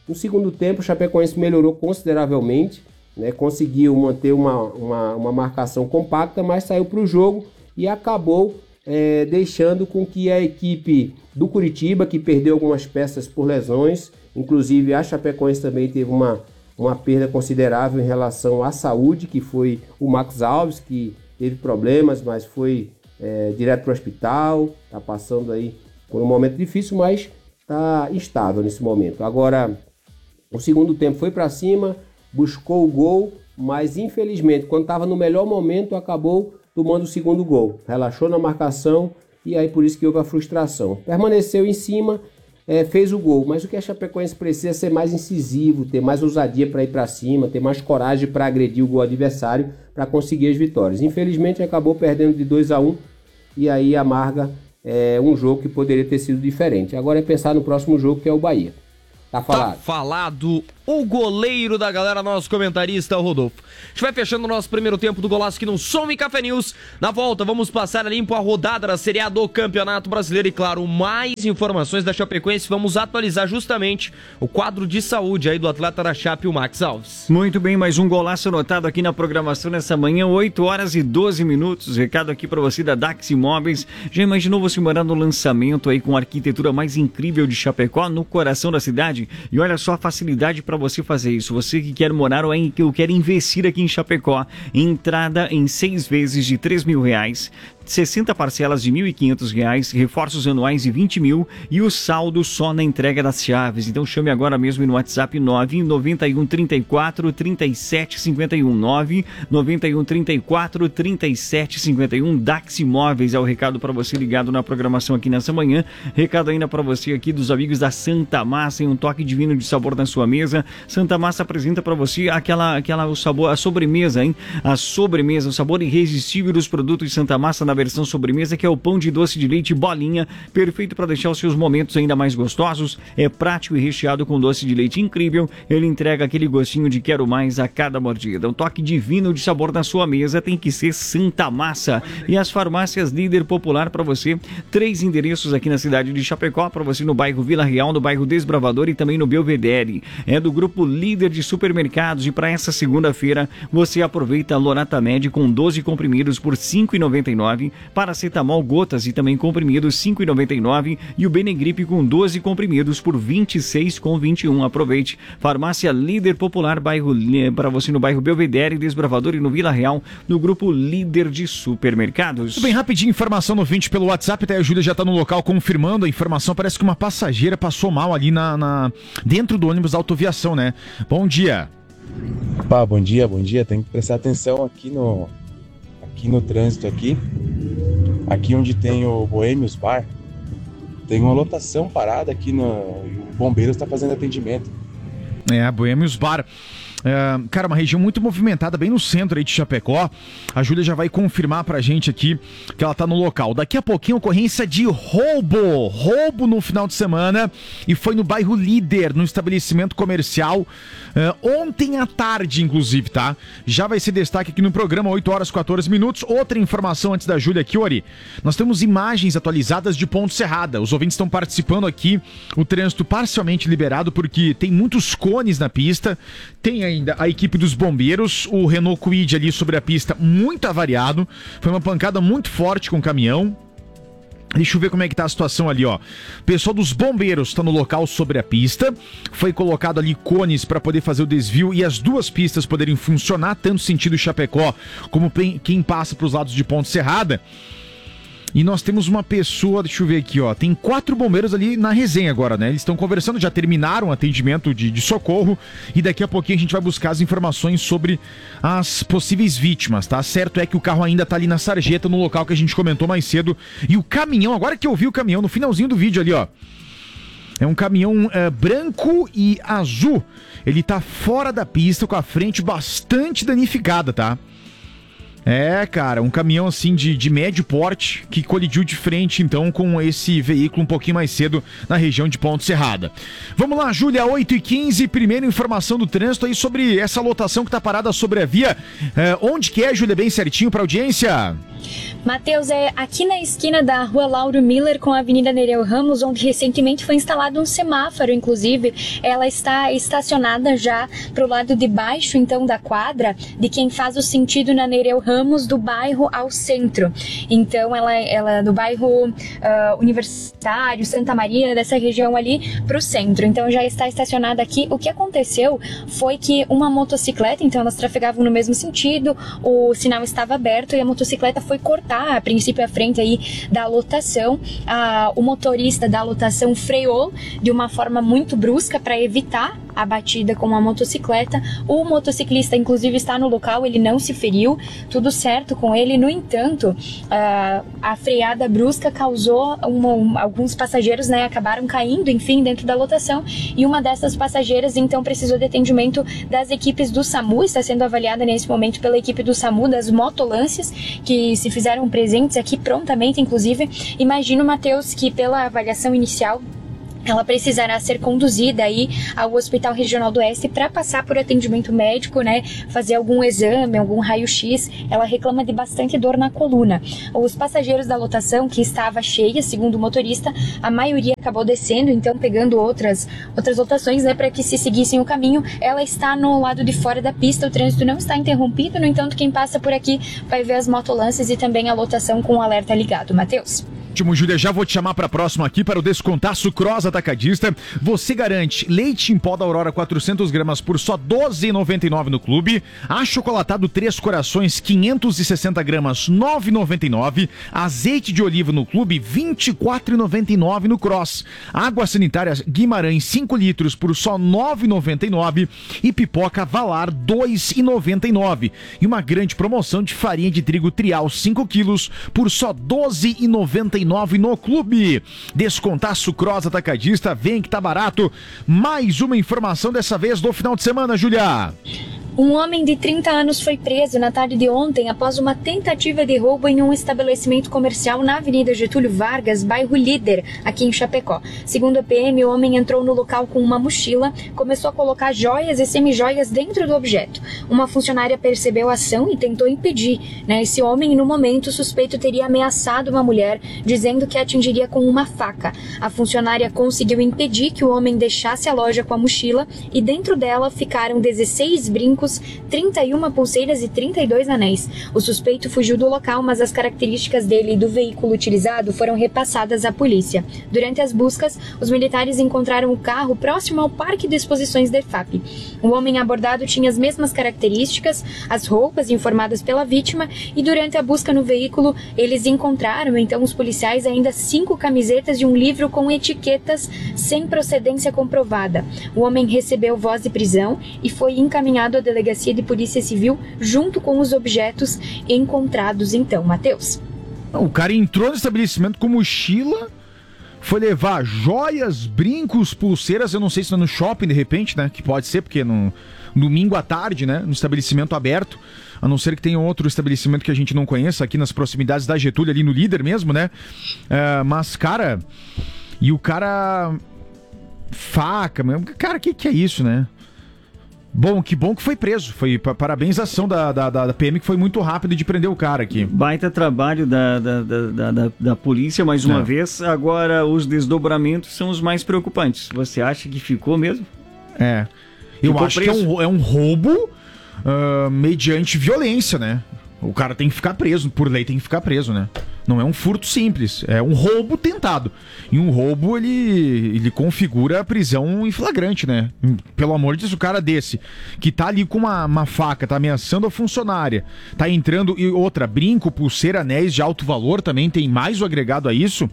No segundo tempo, o Chapecoense melhorou consideravelmente, né? Conseguiu manter uma, uma, uma marcação compacta, mas saiu para o jogo e acabou é, deixando com que a equipe do Curitiba, que perdeu algumas peças por lesões, inclusive a Chapecoense também teve uma, uma perda considerável em relação à saúde, que foi o Max Alves, que teve problemas, mas foi é, direto para o hospital, está passando aí por um momento difícil, mas está estável nesse momento. Agora, o segundo tempo foi para cima, buscou o gol, mas infelizmente, quando estava no melhor momento, acabou tomando o segundo gol. Relaxou na marcação e aí por isso que houve a frustração. Permaneceu em cima, é, fez o gol, mas o que a Chapecoense precisa é ser mais incisivo, ter mais ousadia para ir para cima, ter mais coragem para agredir o gol adversário para conseguir as vitórias. Infelizmente acabou perdendo de dois a um e aí amarga é, um jogo que poderia ter sido diferente. Agora é pensar no próximo jogo, que é o Bahia. Tá falado. Tá falado o goleiro da galera, nosso comentarista, o Rodolfo. A gente vai fechando o nosso primeiro tempo do Golaço aqui no Som e Café News. Na volta, vamos passar a limpo a rodada da Série A do Campeonato Brasileiro e, claro, mais informações da Chapecoense. Vamos atualizar justamente o quadro de saúde aí do atleta da Chape, o Max Alves. Muito bem, mais um golaço anotado aqui na programação nessa manhã, oito horas e doze minutos. Recado aqui pra você da Dax Imóveis. Já imaginou você morar no lançamento aí com a arquitetura mais incrível de Chapecó, no coração da cidade? E olha só a facilidade para você fazer isso. Você que quer morar ou é, que quer investir aqui em Chapecó, entrada em seis vezes de três mil reais, sessenta parcelas de mil e quinhentos reais, reforços anuais de vinte mil e o saldo só na entrega das chaves. Então chame agora mesmo no WhatsApp nove nove um três quatro, três sete cinco um, nove nove um três quatro, três sete cinco um. Dax Imóveis é o recado para você ligado na programação aqui nessa manhã. Recado ainda para você aqui dos amigos da Santa Massa, em um toque divino de sabor na sua mesa. Santa Massa apresenta para você aquela, aquela o sabor, a sobremesa, hein? A sobremesa, o sabor irresistível dos produtos de Santa Massa na versão sobremesa, que é o pão de doce de leite bolinha, perfeito para deixar os seus momentos ainda mais gostosos. É prático e recheado com doce de leite incrível. Ele entrega aquele gostinho de quero mais a cada mordida. Um toque divino de sabor na sua mesa tem que ser Santa Massa. E as farmácias Líder Popular para você. Três endereços aqui na cidade de Chapecó, para você no bairro Vila Real, no bairro Desbravador e também no Belvedere. É do grupo Líder de Supermercados. E para essa segunda-feira você aproveita a Lonata Med com doze comprimidos por cinco reais e noventa e nove centavos, paracetamol gotas e também comprimidos cinco reais e noventa e nove centavos e o Benegripe com doze comprimidos por vinte e seis reais e vinte e um centavos. Aproveite. Farmácia Líder Popular, bairro para você no bairro Belvedere, Desbravador e no Vila Real, no grupo Líder de Supermercados. Tudo bem, rapidinho, informação no vinte pelo WhatsApp, até a Júlia já está no local confirmando a informação. Parece que uma passageira passou mal ali na, na dentro do ônibus da autoviação, né? Bom dia. Pá, bom dia, bom dia. Tem que prestar atenção aqui no aqui no trânsito aqui. Aqui onde tem o Boêmios Bar, tem uma lotação parada aqui no o bombeiro está fazendo atendimento. É, Boêmios Bar. É, cara, uma região muito movimentada, bem no centro aí de Chapecó. A Júlia já vai confirmar pra gente aqui que ela tá no local. Daqui a pouquinho, ocorrência de roubo. Roubo no final de semana. E foi no bairro Líder, no estabelecimento comercial. É, ontem à tarde, inclusive, tá? Já vai ser destaque aqui no programa, oito horas e quatorze minutos. Outra informação antes da Júlia aqui, Ori. Nós temos imagens atualizadas de Ponte Serrada. Os ouvintes estão participando aqui. O trânsito parcialmente liberado porque tem muitos cones na pista. Tem aí ainda a equipe dos bombeiros, o Renault Kwid ali sobre a pista muito avariado, foi uma pancada muito forte com o caminhão. Deixa eu ver como é que tá a situação ali, ó. O pessoal dos bombeiros está no local sobre a pista, foi colocado ali cones para poder fazer o desvio e as duas pistas poderem funcionar, tanto sentido Chapecó como quem passa para os lados de Ponte Serrada. E nós temos uma pessoa, deixa eu ver aqui, ó. Tem quatro bombeiros ali na resenha agora, né? Eles estão conversando, já terminaram o atendimento de, de socorro. E daqui a pouquinho a gente vai buscar as informações sobre as possíveis vítimas, tá? Certo é que o carro ainda tá ali na sarjeta, no local que a gente comentou mais cedo. E o caminhão, agora que eu vi o caminhão, no finalzinho do vídeo ali, ó. É um caminhão é, branco e azul. Ele tá fora da pista, com a frente bastante danificada, tá? É, cara, um caminhão assim de, de médio porte que colidiu de frente então com esse veículo um pouquinho mais cedo na região de Ponte Serrada. Vamos lá, Júlia, oito e quinze, primeira informação do trânsito aí sobre essa lotação que tá parada sobre a via. É, onde que é, Júlia, bem certinho pra audiência? Matheus, é aqui na esquina da Rua Lauro Miller com a Avenida Nereu Ramos, onde recentemente foi instalado um semáforo, inclusive. Ela está estacionada já para o lado de baixo, então, da quadra, de quem faz o sentido na Nereu Ramos, do bairro ao centro. Então, ela, ela é do bairro uh, Universitário, Santa Maria, dessa região ali, para o centro. Então, já está estacionada aqui. O que aconteceu foi que uma motocicleta, então elas trafegavam no mesmo sentido, o sinal estava aberto e a motocicleta foi cortar a princípio à frente aí da lotação. Ah, o motorista da lotação freou de uma forma muito brusca para evitar a batida com a motocicleta. O motociclista, inclusive, está no local, ele não se feriu, tudo certo com ele. No entanto, ah, a freada brusca causou uma, um, alguns passageiros, né, acabaram caindo, enfim, dentro da lotação, e uma dessas passageiras, então, precisou de atendimento das equipes do SAMU, está sendo avaliada nesse momento pela equipe do SAMU, das motolances, que se fizeram presentes aqui prontamente, inclusive. Imagino, Matheus, que pela avaliação inicial ela precisará ser conduzida aí ao Hospital Regional do Oeste para passar por atendimento médico, né, fazer algum exame, algum raio-x. Ela reclama de bastante dor na coluna. Os passageiros da lotação, que estava cheia, segundo o motorista, a maioria acabou descendo, então pegando outras, outras lotações, né, para que se seguissem o caminho. Ela está no lado de fora da pista, o trânsito não está interrompido, no entanto, quem passa por aqui vai ver as motolances e também a lotação com o alerta ligado. Matheus? Ótimo, Júlia, já vou te chamar para a próxima aqui para o Descontaço Cross Atacadista. Você garante leite em pó da Aurora quatrocentas gramas por só doze reais e noventa e nove centavos no clube, achocolatado Três Corações quinhentas e sessenta gramas nove reais e noventa e nove centavos, azeite de oliva no clube vinte e quatro reais e noventa e nove centavos no Cross, água sanitária Guimarães cinco litros por só nove reais e noventa e nove centavos e pipoca Valar dois reais e noventa e nove centavos. E uma grande promoção de farinha de trigo Trial cinco quilos por só doze reais e noventa e nove centavos no clube. Descontaço Cross Atacadista, vem que tá barato. Mais uma informação dessa vez do final de semana, Júlia. Um homem de trinta anos foi preso na tarde de ontem após uma tentativa de roubo em um estabelecimento comercial na Avenida Getúlio Vargas, bairro Líder, aqui em Chapecó. Segundo a P M, o homem entrou no local com uma mochila, começou a colocar joias e semijoias dentro do objeto. Uma funcionária percebeu a ação e tentou impedir, né? Esse homem, no momento, o suspeito teria ameaçado uma mulher, dizendo que a atingiria com uma faca. A funcionária conseguiu impedir que o homem deixasse a loja com a mochila e dentro dela ficaram dezesseis brincos, trinta e uma pulseiras e trinta e dois anéis. O suspeito fugiu do local, mas as características dele e do veículo utilizado foram repassadas à polícia. Durante as buscas, os militares encontraram o carro próximo ao Parque de Exposições da E F A P. O homem abordado tinha as mesmas características, as roupas informadas pela vítima, e durante a busca no veículo, eles encontraram, então, os policiais, ainda cinco camisetas e um livro com etiquetas sem procedência comprovada. O homem recebeu voz de prisão e foi encaminhado à Delegacia de Polícia Civil junto com os objetos encontrados, então, Matheus. O cara entrou no estabelecimento com mochila, foi levar joias, brincos, pulseiras, eu não sei se é no shopping de repente, né, que pode ser, porque no domingo à tarde, né, no estabelecimento aberto, a não ser que tenha outro estabelecimento que a gente não conheça aqui nas proximidades da Getúlio, ali no Líder mesmo, né, é, mas, cara, e o cara, faca, cara, que que é isso, né? Bom, que bom que foi preso. Foi parabéns à ação da, da, da P M, que foi muito rápido de prender o cara aqui. Baita trabalho da, da, da, da, da polícia, mais uma é. vez. Agora, os desdobramentos são os mais preocupantes. Você acha que ficou mesmo? É. Eu Ficou acho preso? que é um, é um roubo uh, mediante violência, né? O cara tem que ficar preso, por lei tem que ficar preso, né? Não é um furto simples, é um roubo tentado. E um roubo, ele, ele configura a prisão em flagrante, né? Pelo amor de Deus, o cara desse, que tá ali com uma, uma faca, tá ameaçando a funcionária, tá entrando, e outra, brinco, pulseira, anéis de alto valor também, tem mais o agregado a isso.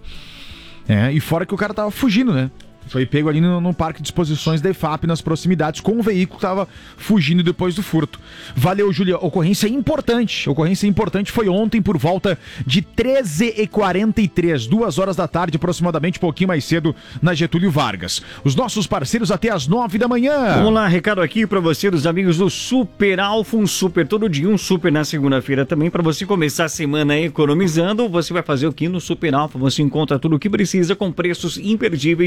É, e fora que o cara tava fugindo, né? Foi pego ali no, no parque de exposições da E F A P, nas proximidades, com o veículo que estava fugindo depois do furto. Valeu, Júlia. Ocorrência importante. Ocorrência importante foi ontem por volta de treze e quarenta e três, duas horas da tarde, aproximadamente, um pouquinho mais cedo, na Getúlio Vargas. Os nossos parceiros até às nove da manhã. Vamos lá, recado aqui para você dos amigos do Super Alfa, um super todo dia, um super na segunda-feira também, para você começar a semana economizando. Você vai fazer o que no Super Alfa? Você encontra tudo o que precisa com preços imperdíveis e a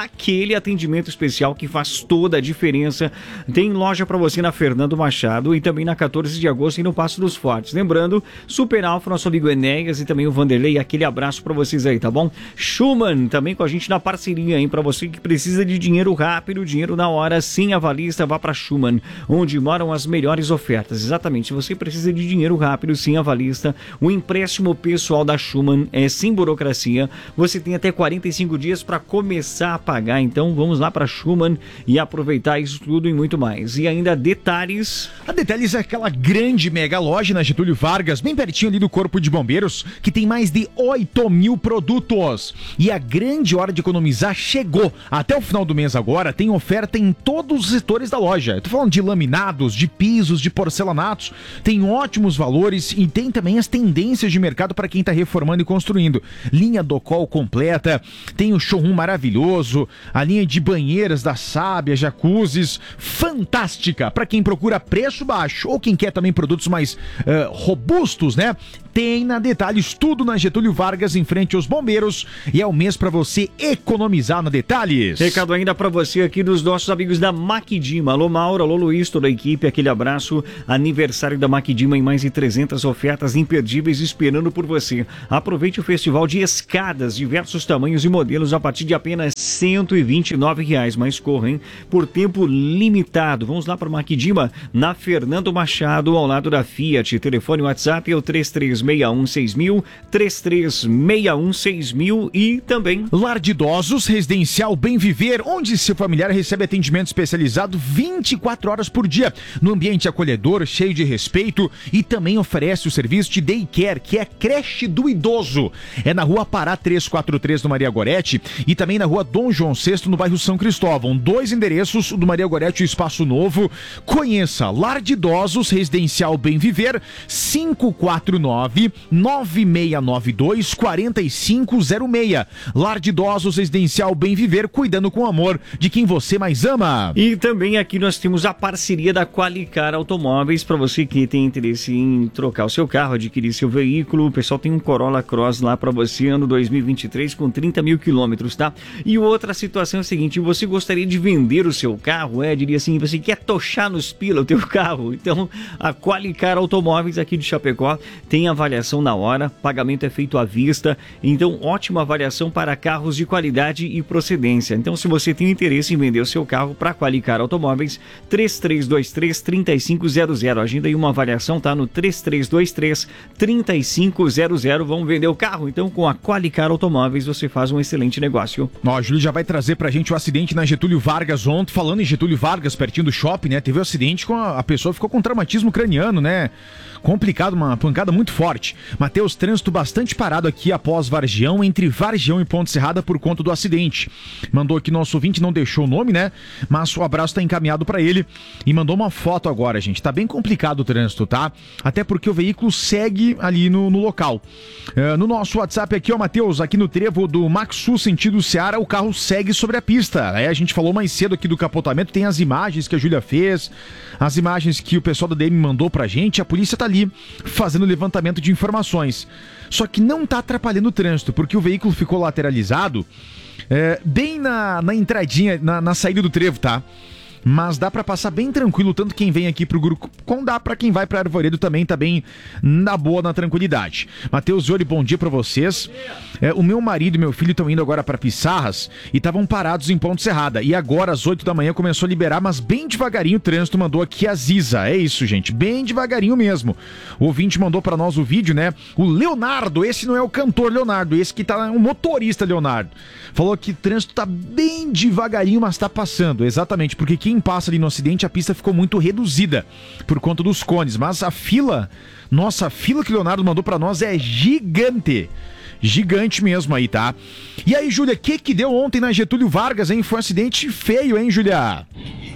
aquele atendimento especial que faz toda a diferença. Tem loja para você na Fernando Machado e também na quatorze de agosto e no Passo dos Fortes. Lembrando, Super Alfa, nosso amigo Enéas e também o Vanderlei, aquele abraço para vocês aí, tá bom? Schumann também com a gente na parceria, hein? Para você que precisa de dinheiro rápido, dinheiro na hora, sim, avalista, vá para Schumann, onde moram as melhores ofertas. Exatamente, se você precisa de dinheiro rápido, sim, avalista, o empréstimo pessoal da Schumann é sem burocracia. Você tem até quarenta e cinco dias para começar a pagar. Então vamos lá para Schumann e aproveitar isso tudo e muito mais. E ainda Detalhes. A Detalhes é aquela grande mega loja na Getúlio Vargas, bem pertinho ali do Corpo de Bombeiros, que tem mais de oito mil produtos. E a grande hora de economizar chegou. Até o final do mês agora tem oferta em todos os setores da loja. Eu tô falando de laminados, de pisos, de porcelanatos. Tem ótimos valores e tem também as tendências de mercado para quem está reformando e construindo. Linha Docol completa, tem o showroom maravilhoso, a linha de banheiras da Sábia, jacuzzis, fantástica para quem procura preço baixo ou quem quer também produtos mais uh, robustos, né? Tem na Detalhes tudo na Getúlio Vargas, em frente aos bombeiros, e é o mês para você economizar na Detalhes. Recado ainda para você aqui dos nossos amigos da Maquidima. Alô Mauro, alô Luiz, toda a equipe, aquele abraço. Aniversário da Maquidima em mais de trezentas ofertas imperdíveis esperando por você. Aproveite o festival de escadas, diversos tamanhos e modelos a partir de apenas cento e vinte e nove reais. Mas corra, hein? Por tempo limitado. Vamos lá para Maquidima, na Fernando Machado, ao lado da Fiat. Telefone WhatsApp é o três três seis um seis mil, três três seis um seis mil e também Lar de Idosos Residencial Bem Viver, onde seu familiar recebe atendimento especializado vinte e quatro horas por dia, no ambiente acolhedor, cheio de respeito, e também oferece o serviço de Daycare, que é a creche do idoso. É na rua Pará trezentos e quarenta e três, no Maria Goretti, e também na rua Dom João sexto, no bairro São Cristóvão. Dois endereços, o do Maria Goretti e o Espaço Novo. Conheça Lar de Idosos Residencial Bem Viver, cinco quatro nove, nove seis nove dois, quatro cinco zero seis. Lar de Idosos Residencial Bem Viver, cuidando com amor de quem você mais ama. E também aqui nós temos a parceria da Qualicar Automóveis, para você que tem interesse em trocar o seu carro, adquirir seu veículo. O pessoal tem um Corolla Cross lá para você, ano dois mil e vinte e três, com trinta mil quilômetros, tá? E outra situação é a seguinte: você gostaria de vender o seu carro, é? Diria assim, você quer tochar nos pila o teu carro? Então, a Qualicar Automóveis aqui de Chapecó tem avaliação na hora, pagamento é feito à vista, então ótima avaliação para carros de qualidade e procedência. Então, se você tem interesse em vender o seu carro para Qualicar Automóveis, três três dois três, três cinco zero zero. Agenda aí uma avaliação, tá? No três três dois três, três cinco zero zero. Vamos vender o carro? Então, com a Qualicar Automóveis, você faz um excelente negócio. Ó, o Júlio já vai trazer pra gente o acidente na Getúlio Vargas ontem. Falando em Getúlio Vargas, pertinho do shopping, né? Teve um acidente com a, a pessoa ficou com traumatismo craniano, né? Complicado, uma pancada muito forte. Matheus, trânsito bastante parado aqui após Vargião, entre Vargião e Ponte Serrada por conta do acidente. Mandou aqui nosso ouvinte, não deixou o nome, né? Mas o abraço tá encaminhado pra ele e mandou uma foto agora, gente. Tá bem complicado o trânsito, tá? Até porque o veículo segue ali no, no local. Uh, no nosso WhatsApp aqui, ó, Matheus, aqui no trevo do Maxu, sentido Ceará, o carro segue sobre a pista. Aí a gente falou mais cedo aqui do capotamento, tem as imagens que a Júlia fez, as imagens que o pessoal da D M mandou pra gente. A polícia tá ali fazendo levantamento de informações. Só que não tá atrapalhando o trânsito, porque o veículo ficou lateralizado é, bem na, na entradinha, na, na saída do trevo, tá? Mas dá pra passar bem tranquilo, tanto quem vem aqui pro grupo, como dá pra quem vai pra Arvoredo também, tá bem na boa, na tranquilidade. Matheus Zoli, bom dia pra vocês. É, o meu marido e meu filho estão indo agora pra Pissarras e estavam parados em Ponte Serrada. E agora, às oito da manhã, começou a liberar, mas bem devagarinho o trânsito, mandou aqui a Ziza. É isso, gente, bem devagarinho mesmo. O ouvinte mandou pra nós o vídeo, né? O Leonardo, esse não é o cantor Leonardo, esse que tá, é um motorista Leonardo. Falou que o trânsito tá bem devagarinho, mas tá passando. Exatamente, porque quem passa ali no acidente, a pista ficou muito reduzida por conta dos cones, mas a fila, nossa, a fila que o Leonardo mandou pra nós é gigante. Gigante mesmo aí, tá? E aí, Júlia, o que que deu ontem na Getúlio Vargas, hein? Foi um acidente feio, hein, Júlia?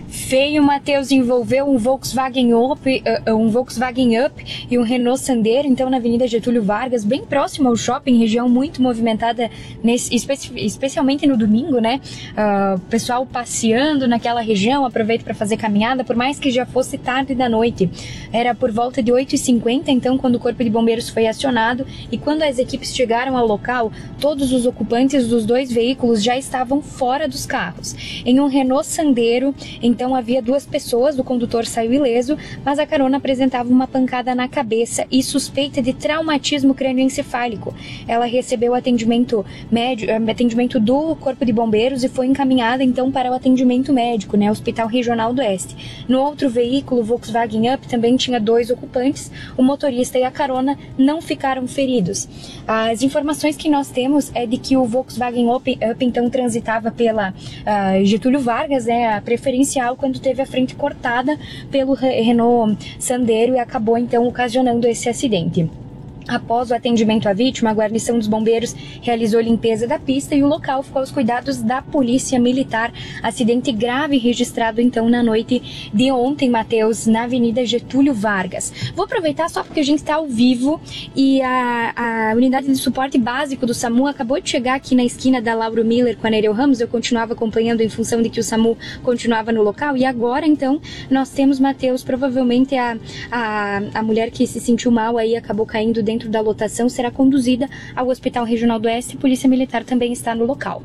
feio, Matheus, envolveu um Volkswagen Up, uh, um Volkswagen Up e um Renault Sandero, então na Avenida Getúlio Vargas, bem próximo ao shopping, região muito movimentada, nesse, especi especialmente no domingo, né? Uh, pessoal passeando naquela região, aproveita para fazer caminhada, por mais que já fosse tarde da noite. Era por volta de oito e cinquenta, então, quando o Corpo de Bombeiros foi acionado, e quando as equipes chegaram ao local, todos os ocupantes dos dois veículos já estavam fora dos carros. Em um Renault Sandero, então havia duas pessoas, o condutor saiu ileso, mas a carona apresentava uma pancada na cabeça e suspeita de traumatismo crânioencefálico. Ela recebeu atendimento médio, atendimento do Corpo de Bombeiros e foi encaminhada então para o atendimento médico, né, Hospital Regional do Oeste. No outro veículo, o Volkswagen Up, também tinha dois ocupantes, o motorista e a carona não ficaram feridos. As informações que nós temos é de que o Volkswagen Up, Up então transitava pela uh, Getúlio Vargas, né, a preferencial, quando teve a frente cortada pelo Renault Sandero e acabou então ocasionando esse acidente. Após o atendimento à vítima, a guarnição dos bombeiros realizou limpeza da pista e o local ficou aos cuidados da polícia militar. Acidente grave registrado então na noite de ontem, Matheus, na Avenida Getúlio Vargas. Vou aproveitar só porque a gente está ao vivo e a, a unidade de suporte básico do SAMU acabou de chegar aqui na esquina da Lauro Miller com a Nereu Ramos. Eu continuava acompanhando em função de que o SAMU continuava no local e agora então nós temos, Matheus, provavelmente a, a, a mulher que se sentiu mal aí, acabou caindo dentro dentro da lotação, será conduzida ao Hospital Regional do Oeste. A Polícia Militar também está no local.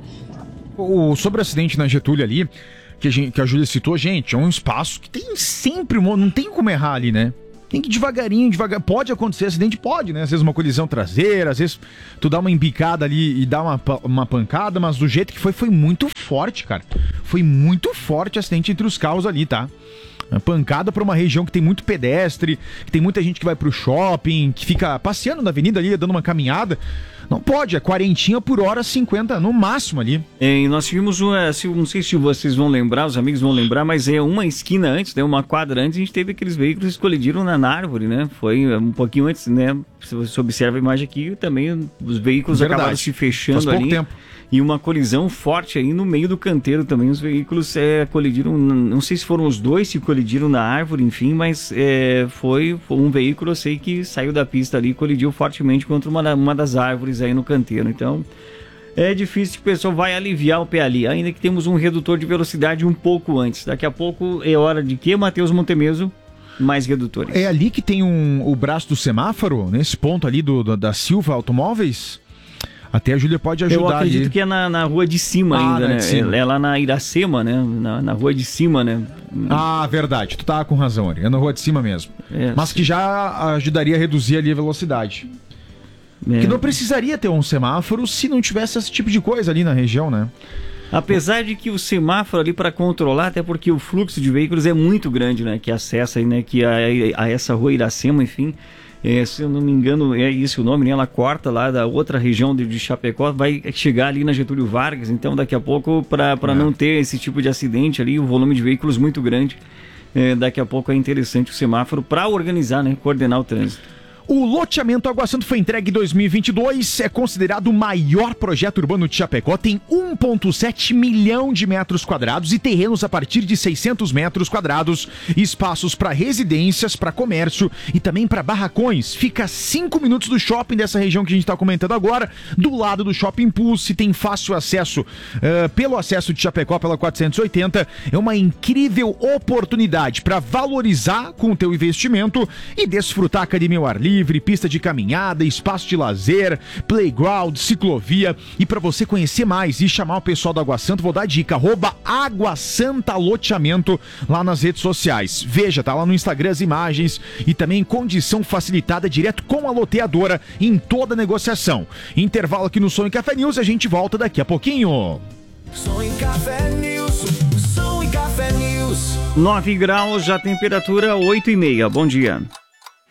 O, sobre o acidente na Getúlio ali, que a, gente, que a Júlia citou, gente, é um espaço que tem sempre, não tem como errar ali, né? Tem que ir devagarinho, devagar. Pode acontecer acidente? Pode, né? Às vezes uma colisão traseira, às vezes tu dá uma embicada ali e dá uma, uma pancada, mas do jeito que foi, foi muito forte, cara. Foi muito forte o acidente entre os carros ali, tá? Uma pancada para uma região que tem muito pedestre, que tem muita gente que vai pro shopping, que fica passeando na avenida ali, dando uma caminhada. Não pode, é quarenta por hora, cinquenta no máximo ali. É, e nós tivemos, uma, não sei se vocês vão lembrar, os amigos vão lembrar, mas é uma esquina antes, né, uma quadra antes, a gente teve aqueles veículos que colidiram na árvore, né? Foi um pouquinho antes, né? Se você observa a imagem aqui, também os veículos Verdade. acabaram se fechando Faz pouco ali. Tempo. E uma colisão forte aí no meio do canteiro também. Os veículos é, colidiram, não sei se foram os dois que colidiram na árvore, enfim, mas é, foi, foi um veículo, eu sei que saiu da pista ali e colidiu fortemente contra uma, uma das árvores aí no canteiro. Então, é difícil que o pessoal vai aliviar o pé ali, ainda que temos um redutor de velocidade um pouco antes. Daqui a pouco é hora de que, Matheus Montemeso? Mais redutores. É ali que tem um, o braço do semáforo, nesse ponto ali do, do da Silva Automóveis? Até a Júlia pode ajudar. Eu acredito ali. que é na, na rua de cima ah, ainda, né? Cima. É lá na Iracema, né? Na, na rua de cima, né? Ah, verdade. Tu tá com razão, Ari. É na rua de cima mesmo. É, Mas sim. que já ajudaria a reduzir ali a velocidade. É. Que não precisaria ter um semáforo se não tivesse esse tipo de coisa ali na região, né? Apesar de que o semáforo ali para controlar, até porque o fluxo de veículos é muito grande, né? Que acessa aí, né? Que a, a essa rua Iracema, enfim... É, se eu não me engano, é isso o nome, né? Ela corta lá da outra região de, de Chapecó, vai chegar ali na Getúlio Vargas, então daqui a pouco, para é. não ter esse tipo de acidente ali, o volume de veículos muito grande, é, daqui a pouco é interessante o semáforo para organizar, né? Coordenar o trânsito. O loteamento Água Santa foi entregue em dois mil e vinte e dois, é considerado o maior projeto urbano de Chapecó, tem um vírgula sete milhão de metros quadrados e terrenos a partir de seiscentos metros quadrados, espaços para residências, para comércio e também para barracões. Fica a cinco minutos do shopping dessa região que a gente está comentando agora, do lado do Shopping Pulse, tem fácil acesso uh, pelo acesso de Chapecó pela quatrocentos e oitenta, é uma incrível oportunidade para valorizar com o teu investimento e desfrutar a academia ao ar livre, livre, pista de caminhada, espaço de lazer, playground, ciclovia. E para você conhecer mais e chamar o pessoal da Água Santa, vou dar a dica, arroba Água Santa Loteamento lá nas redes sociais. Veja, tá lá no Instagram as imagens e também condição facilitada direto com a loteadora em toda negociação. Intervalo aqui no Som e Café News, a gente volta daqui a pouquinho. Som e Café News, Som e Café News. nove graus, a temperatura oito e meia. Bom dia.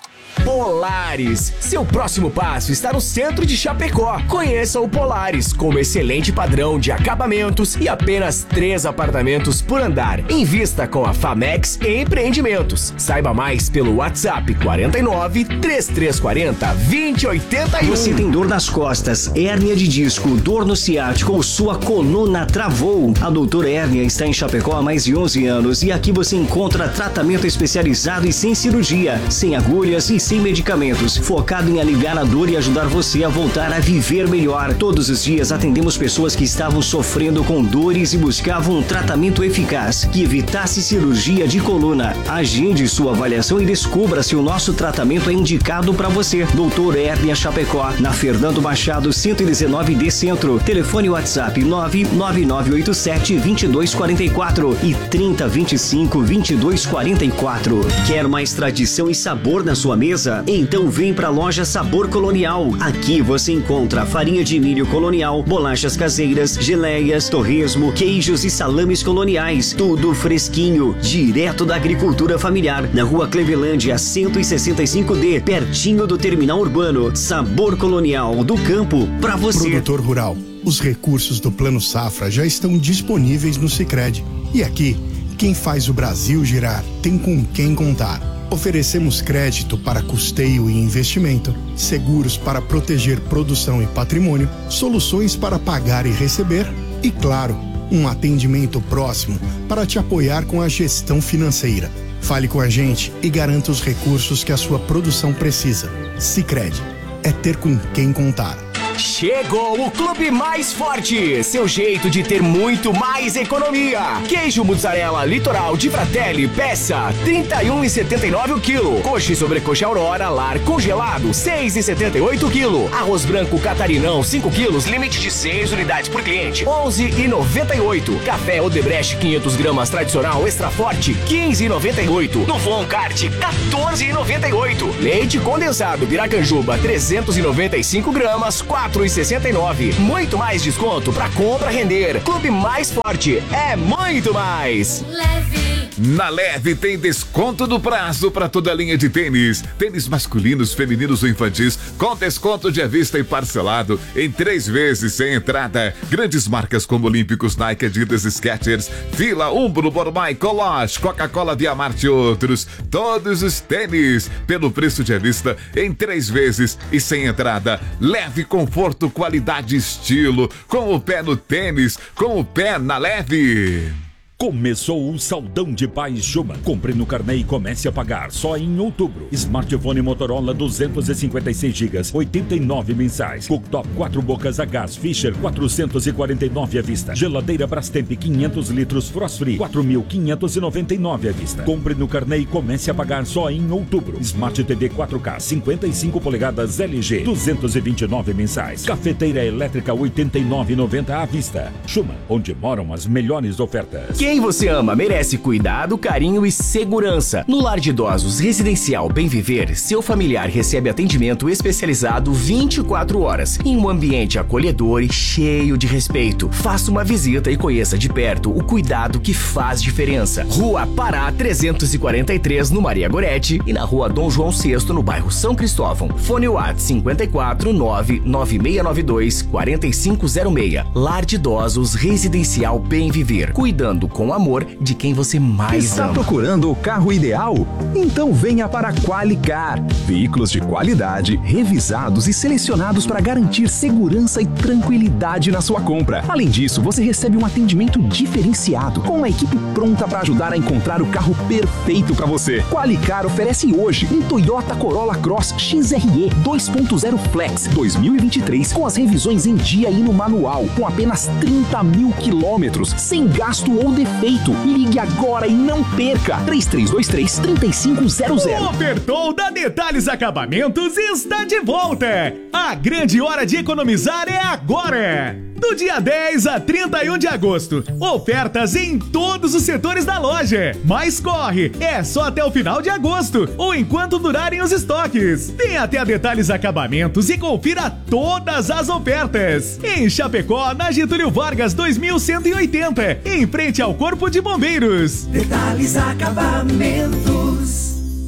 Polaris. Seu próximo passo está no centro de Chapecó. Conheça o Polaris, com um excelente padrão de acabamentos e apenas três apartamentos por andar. Invista com a Famex Empreendimentos. Saiba mais pelo WhatsApp quarenta e nove, trinta e três quarenta, vinte e oitenta e um. Você tem dor nas costas, hérnia de disco, dor no ciático ou sua coluna travou? A Doutor Hérnia está em Chapecó há mais de onze anos e aqui você encontra tratamento especializado e sem cirurgia, sem agulhas e sem medicamentos, focado em aliviar a dor e ajudar você a voltar a viver melhor. Todos os dias atendemos pessoas que estavam sofrendo com dores e buscavam um tratamento eficaz que evitasse cirurgia de coluna. Agende sua avaliação e descubra se o nosso tratamento é indicado para você. Doutor Hérnia Chapecó, na Fernando Machado cento e dezenove D Centro. Telefone WhatsApp nove nove nove oito sete, dois dois quatro quatro e trinta, vinte e cinco, vinte e dois quarenta e quatro. Quer mais tradição e sabor na sua mesa? Então vem pra loja Sabor Colonial. Aqui você encontra farinha de milho colonial, bolachas caseiras, geleias, torresmo, queijos e salames coloniais. Tudo fresquinho, direto da agricultura familiar. Na rua Clevelândia, cento e sessenta e cinco D, pertinho do terminal urbano. Sabor Colonial, do campo pra você. Produtor rural, os recursos do Plano Safra já estão disponíveis no Sicredi. E aqui, quem faz o Brasil girar tem com quem contar. Oferecemos crédito para custeio e investimento, seguros para proteger produção e patrimônio, soluções para pagar e receber e, claro, um atendimento próximo para te apoiar com a gestão financeira. Fale com a gente e garanta os recursos que a sua produção precisa. Sicredi é ter com quem contar. Chegou o Clube Mais Forte, seu jeito de ter muito mais economia. Queijo mussarela Litoral de Fratelli, peça trinta e um reais e setenta e nove centavos o quilo. Coxa e sobrecoxa Aurora Lar congelado, seis reais e setenta e oito centavos o quilo. Arroz branco Catarinão, cinco quilos, limite de seis unidades por cliente, onze reais e noventa e oito centavos. Café Odebrecht quinhentas gramas tradicional extra forte, quinze reais e noventa e oito centavos. Novon Cart, quatorze reais e noventa e oito centavos. Leite condensado Piracanjuba, trezentas e noventa e cinco gramas, quatro reais e sessenta e nove centavos. Muito mais desconto pra compra render. Clube Mais Forte é muito mais. Leve. Na Leve tem desconto do prazo para toda a linha de tênis. Tênis masculinos, femininos ou infantis com desconto de à vista e parcelado em três vezes sem entrada. Grandes marcas como Olímpicos, Nike, Adidas, Skechers, Fila, Umbro, Bormai, Coloche, Coca-Cola, Via Marte e outros. Todos os tênis pelo preço de à vista em três vezes e sem entrada. Leve, conforto, qualidade e estilo. Com o pé no tênis, com o pé na Leve. Começou o Saldão de Paz Juma. Compre no carnê e comece a pagar só em outubro. Smartphone Motorola duzentos e cinquenta e seis gigas, oitenta e nove mensais. Cooktop quatro bocas a gás Fisher, quatrocentos e quarenta e nove à vista. Geladeira Brastemp quinhentos litros Frost Free, quatro mil quinhentos e noventa e nove à vista. Compre no carnê e comece a pagar só em outubro. Smart T V quatro K cinquenta e cinco polegadas L G, duzentos e vinte e nove mensais. Cafeteira elétrica oitenta e nove e noventa à vista. Juma, onde moram as melhores ofertas. Quem você ama merece cuidado, carinho e segurança. No Lar de Idosos Residencial Bem Viver, seu familiar recebe atendimento especializado vinte e quatro horas, em um ambiente acolhedor e cheio de respeito. Faça uma visita e conheça de perto o cuidado que faz diferença. Rua Pará trezentos e quarenta e três, no Maria Goretti, e na Rua Dom João sexto, no bairro São Cristóvão. Fone WhatsApp cinquenta e quatro, nove nove seis nove dois, quatro cinco zero seis. Lar de Idosos Residencial Bem Viver, cuidando com com amor de quem você mais Está ama. Está procurando o carro ideal? Então venha para a Qualicar. Veículos de qualidade, revisados e selecionados para garantir segurança e tranquilidade na sua compra. Além disso, você recebe um atendimento diferenciado, com uma equipe pronta para ajudar a encontrar o carro perfeito para você. Qualicar oferece hoje um Toyota Corolla Cross X R E dois ponto zero Flex dois mil e vinte e três, com as revisões em dia e no manual, com apenas trinta mil quilômetros, sem gasto ou defeito. Ligue agora e não perca. três três dois três, três cinco zero zero. O Ofertou da Detalhes Acabamentos está de volta. A grande hora de economizar é agora. Do dia dez a trinta e um de agosto. Ofertas em todos os setores da loja. Mas corre, é só até o final de agosto ou enquanto durarem os estoques. Venha até a Detalhes Acabamentos e confira todas as ofertas. Em Chapecó, na Getúlio Vargas dois mil cento e oitenta, em frente ao Corpo de Bombeiros. Detalhes Acabamentos.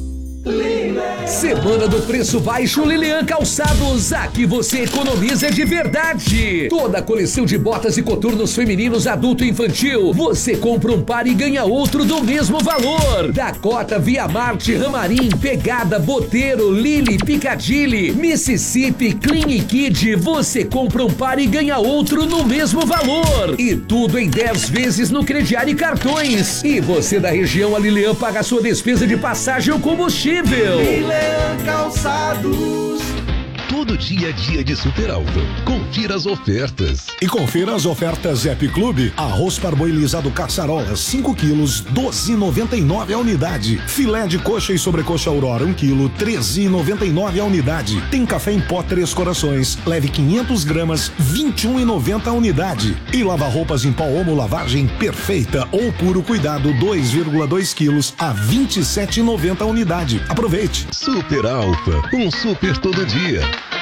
Semana do Preço Baixo Lilian Calçados. Aqui você economiza de verdade. Toda a coleção de botas e coturnos femininos adulto e infantil. Você compra um par e ganha outro do mesmo valor. Dakota, Via Marte, Ramarim, Pegada, Boteiro, Lily, Piccadilly, Mississippi, Clean e Kid. Você compra um par e ganha outro no mesmo valor. E tudo em dez vezes no crediário e cartões. E você da região, a Lilian paga a sua despesa de passagem ou combustível. Lilian Calçados. Todo dia é dia de super alta. Confira as ofertas. E confira as ofertas Zep Clube. Arroz parboilizado caçarola, cinco quilos, doze e noventa e nove a unidade. Filé de coxa e sobrecoxa Aurora, um quilo, treze e noventa e nove a unidade. Tem café em pó Três Corações, leve quinhentas gramas, vinte e um e noventa a unidade. E lava-roupas em pó Omo lavagem perfeita ou puro cuidado, dois vírgula dois quilos a vinte e sete e noventa a unidade. Aproveite. Super Alfa, um super todo dia.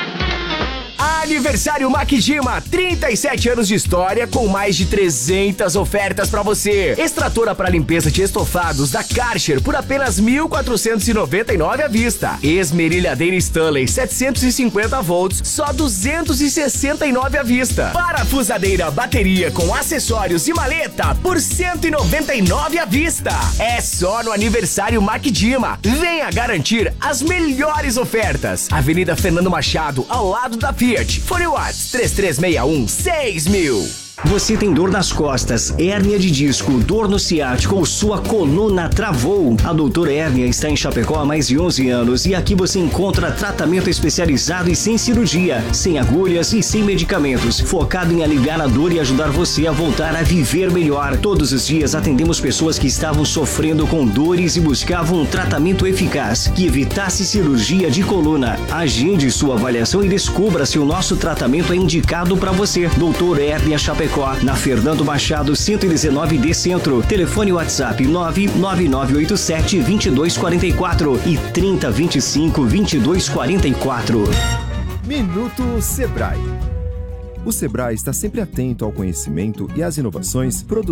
Aniversário Maquijima, trinta e sete anos de história com mais de trezentas ofertas pra você. Extratora para limpeza de estofados da Karcher por apenas mil quatrocentos e noventa e nove à vista. Esmerilhadeira Stanley setecentos e cinquenta volts, só duzentos e sessenta e nove à vista. Parafusadeira bateria com acessórios e maleta por cento e noventa e nove à vista. É só no Aniversário Maquijima. Venha garantir as melhores ofertas. Avenida Fernando Machado, ao lado da Fiat. Fone Whats três três seis um seis mil. Você tem dor nas costas, hérnia de disco, dor no ciático ou sua coluna travou? A Doutora Hérnia está em Chapecó há mais de onze anos e aqui você encontra tratamento especializado e sem cirurgia, sem agulhas e sem medicamentos, focado em aliviar a dor e ajudar você a voltar a viver melhor. Todos os dias atendemos pessoas que estavam sofrendo com dores e buscavam um tratamento eficaz que evitasse cirurgia de coluna. Agende sua avaliação e descubra se o nosso tratamento é indicado para você. Doutora Hérnia Chapecó, na Fernando Machado cento e dezenove D Centro. Telefone WhatsApp nove nove nove oito sete dois dois quatro quatro e trinta, vinte e cinco, vinte e dois quarenta e quatro. Minuto Sebrae. O Sebrae está sempre atento ao conhecimento e às inovações produzidas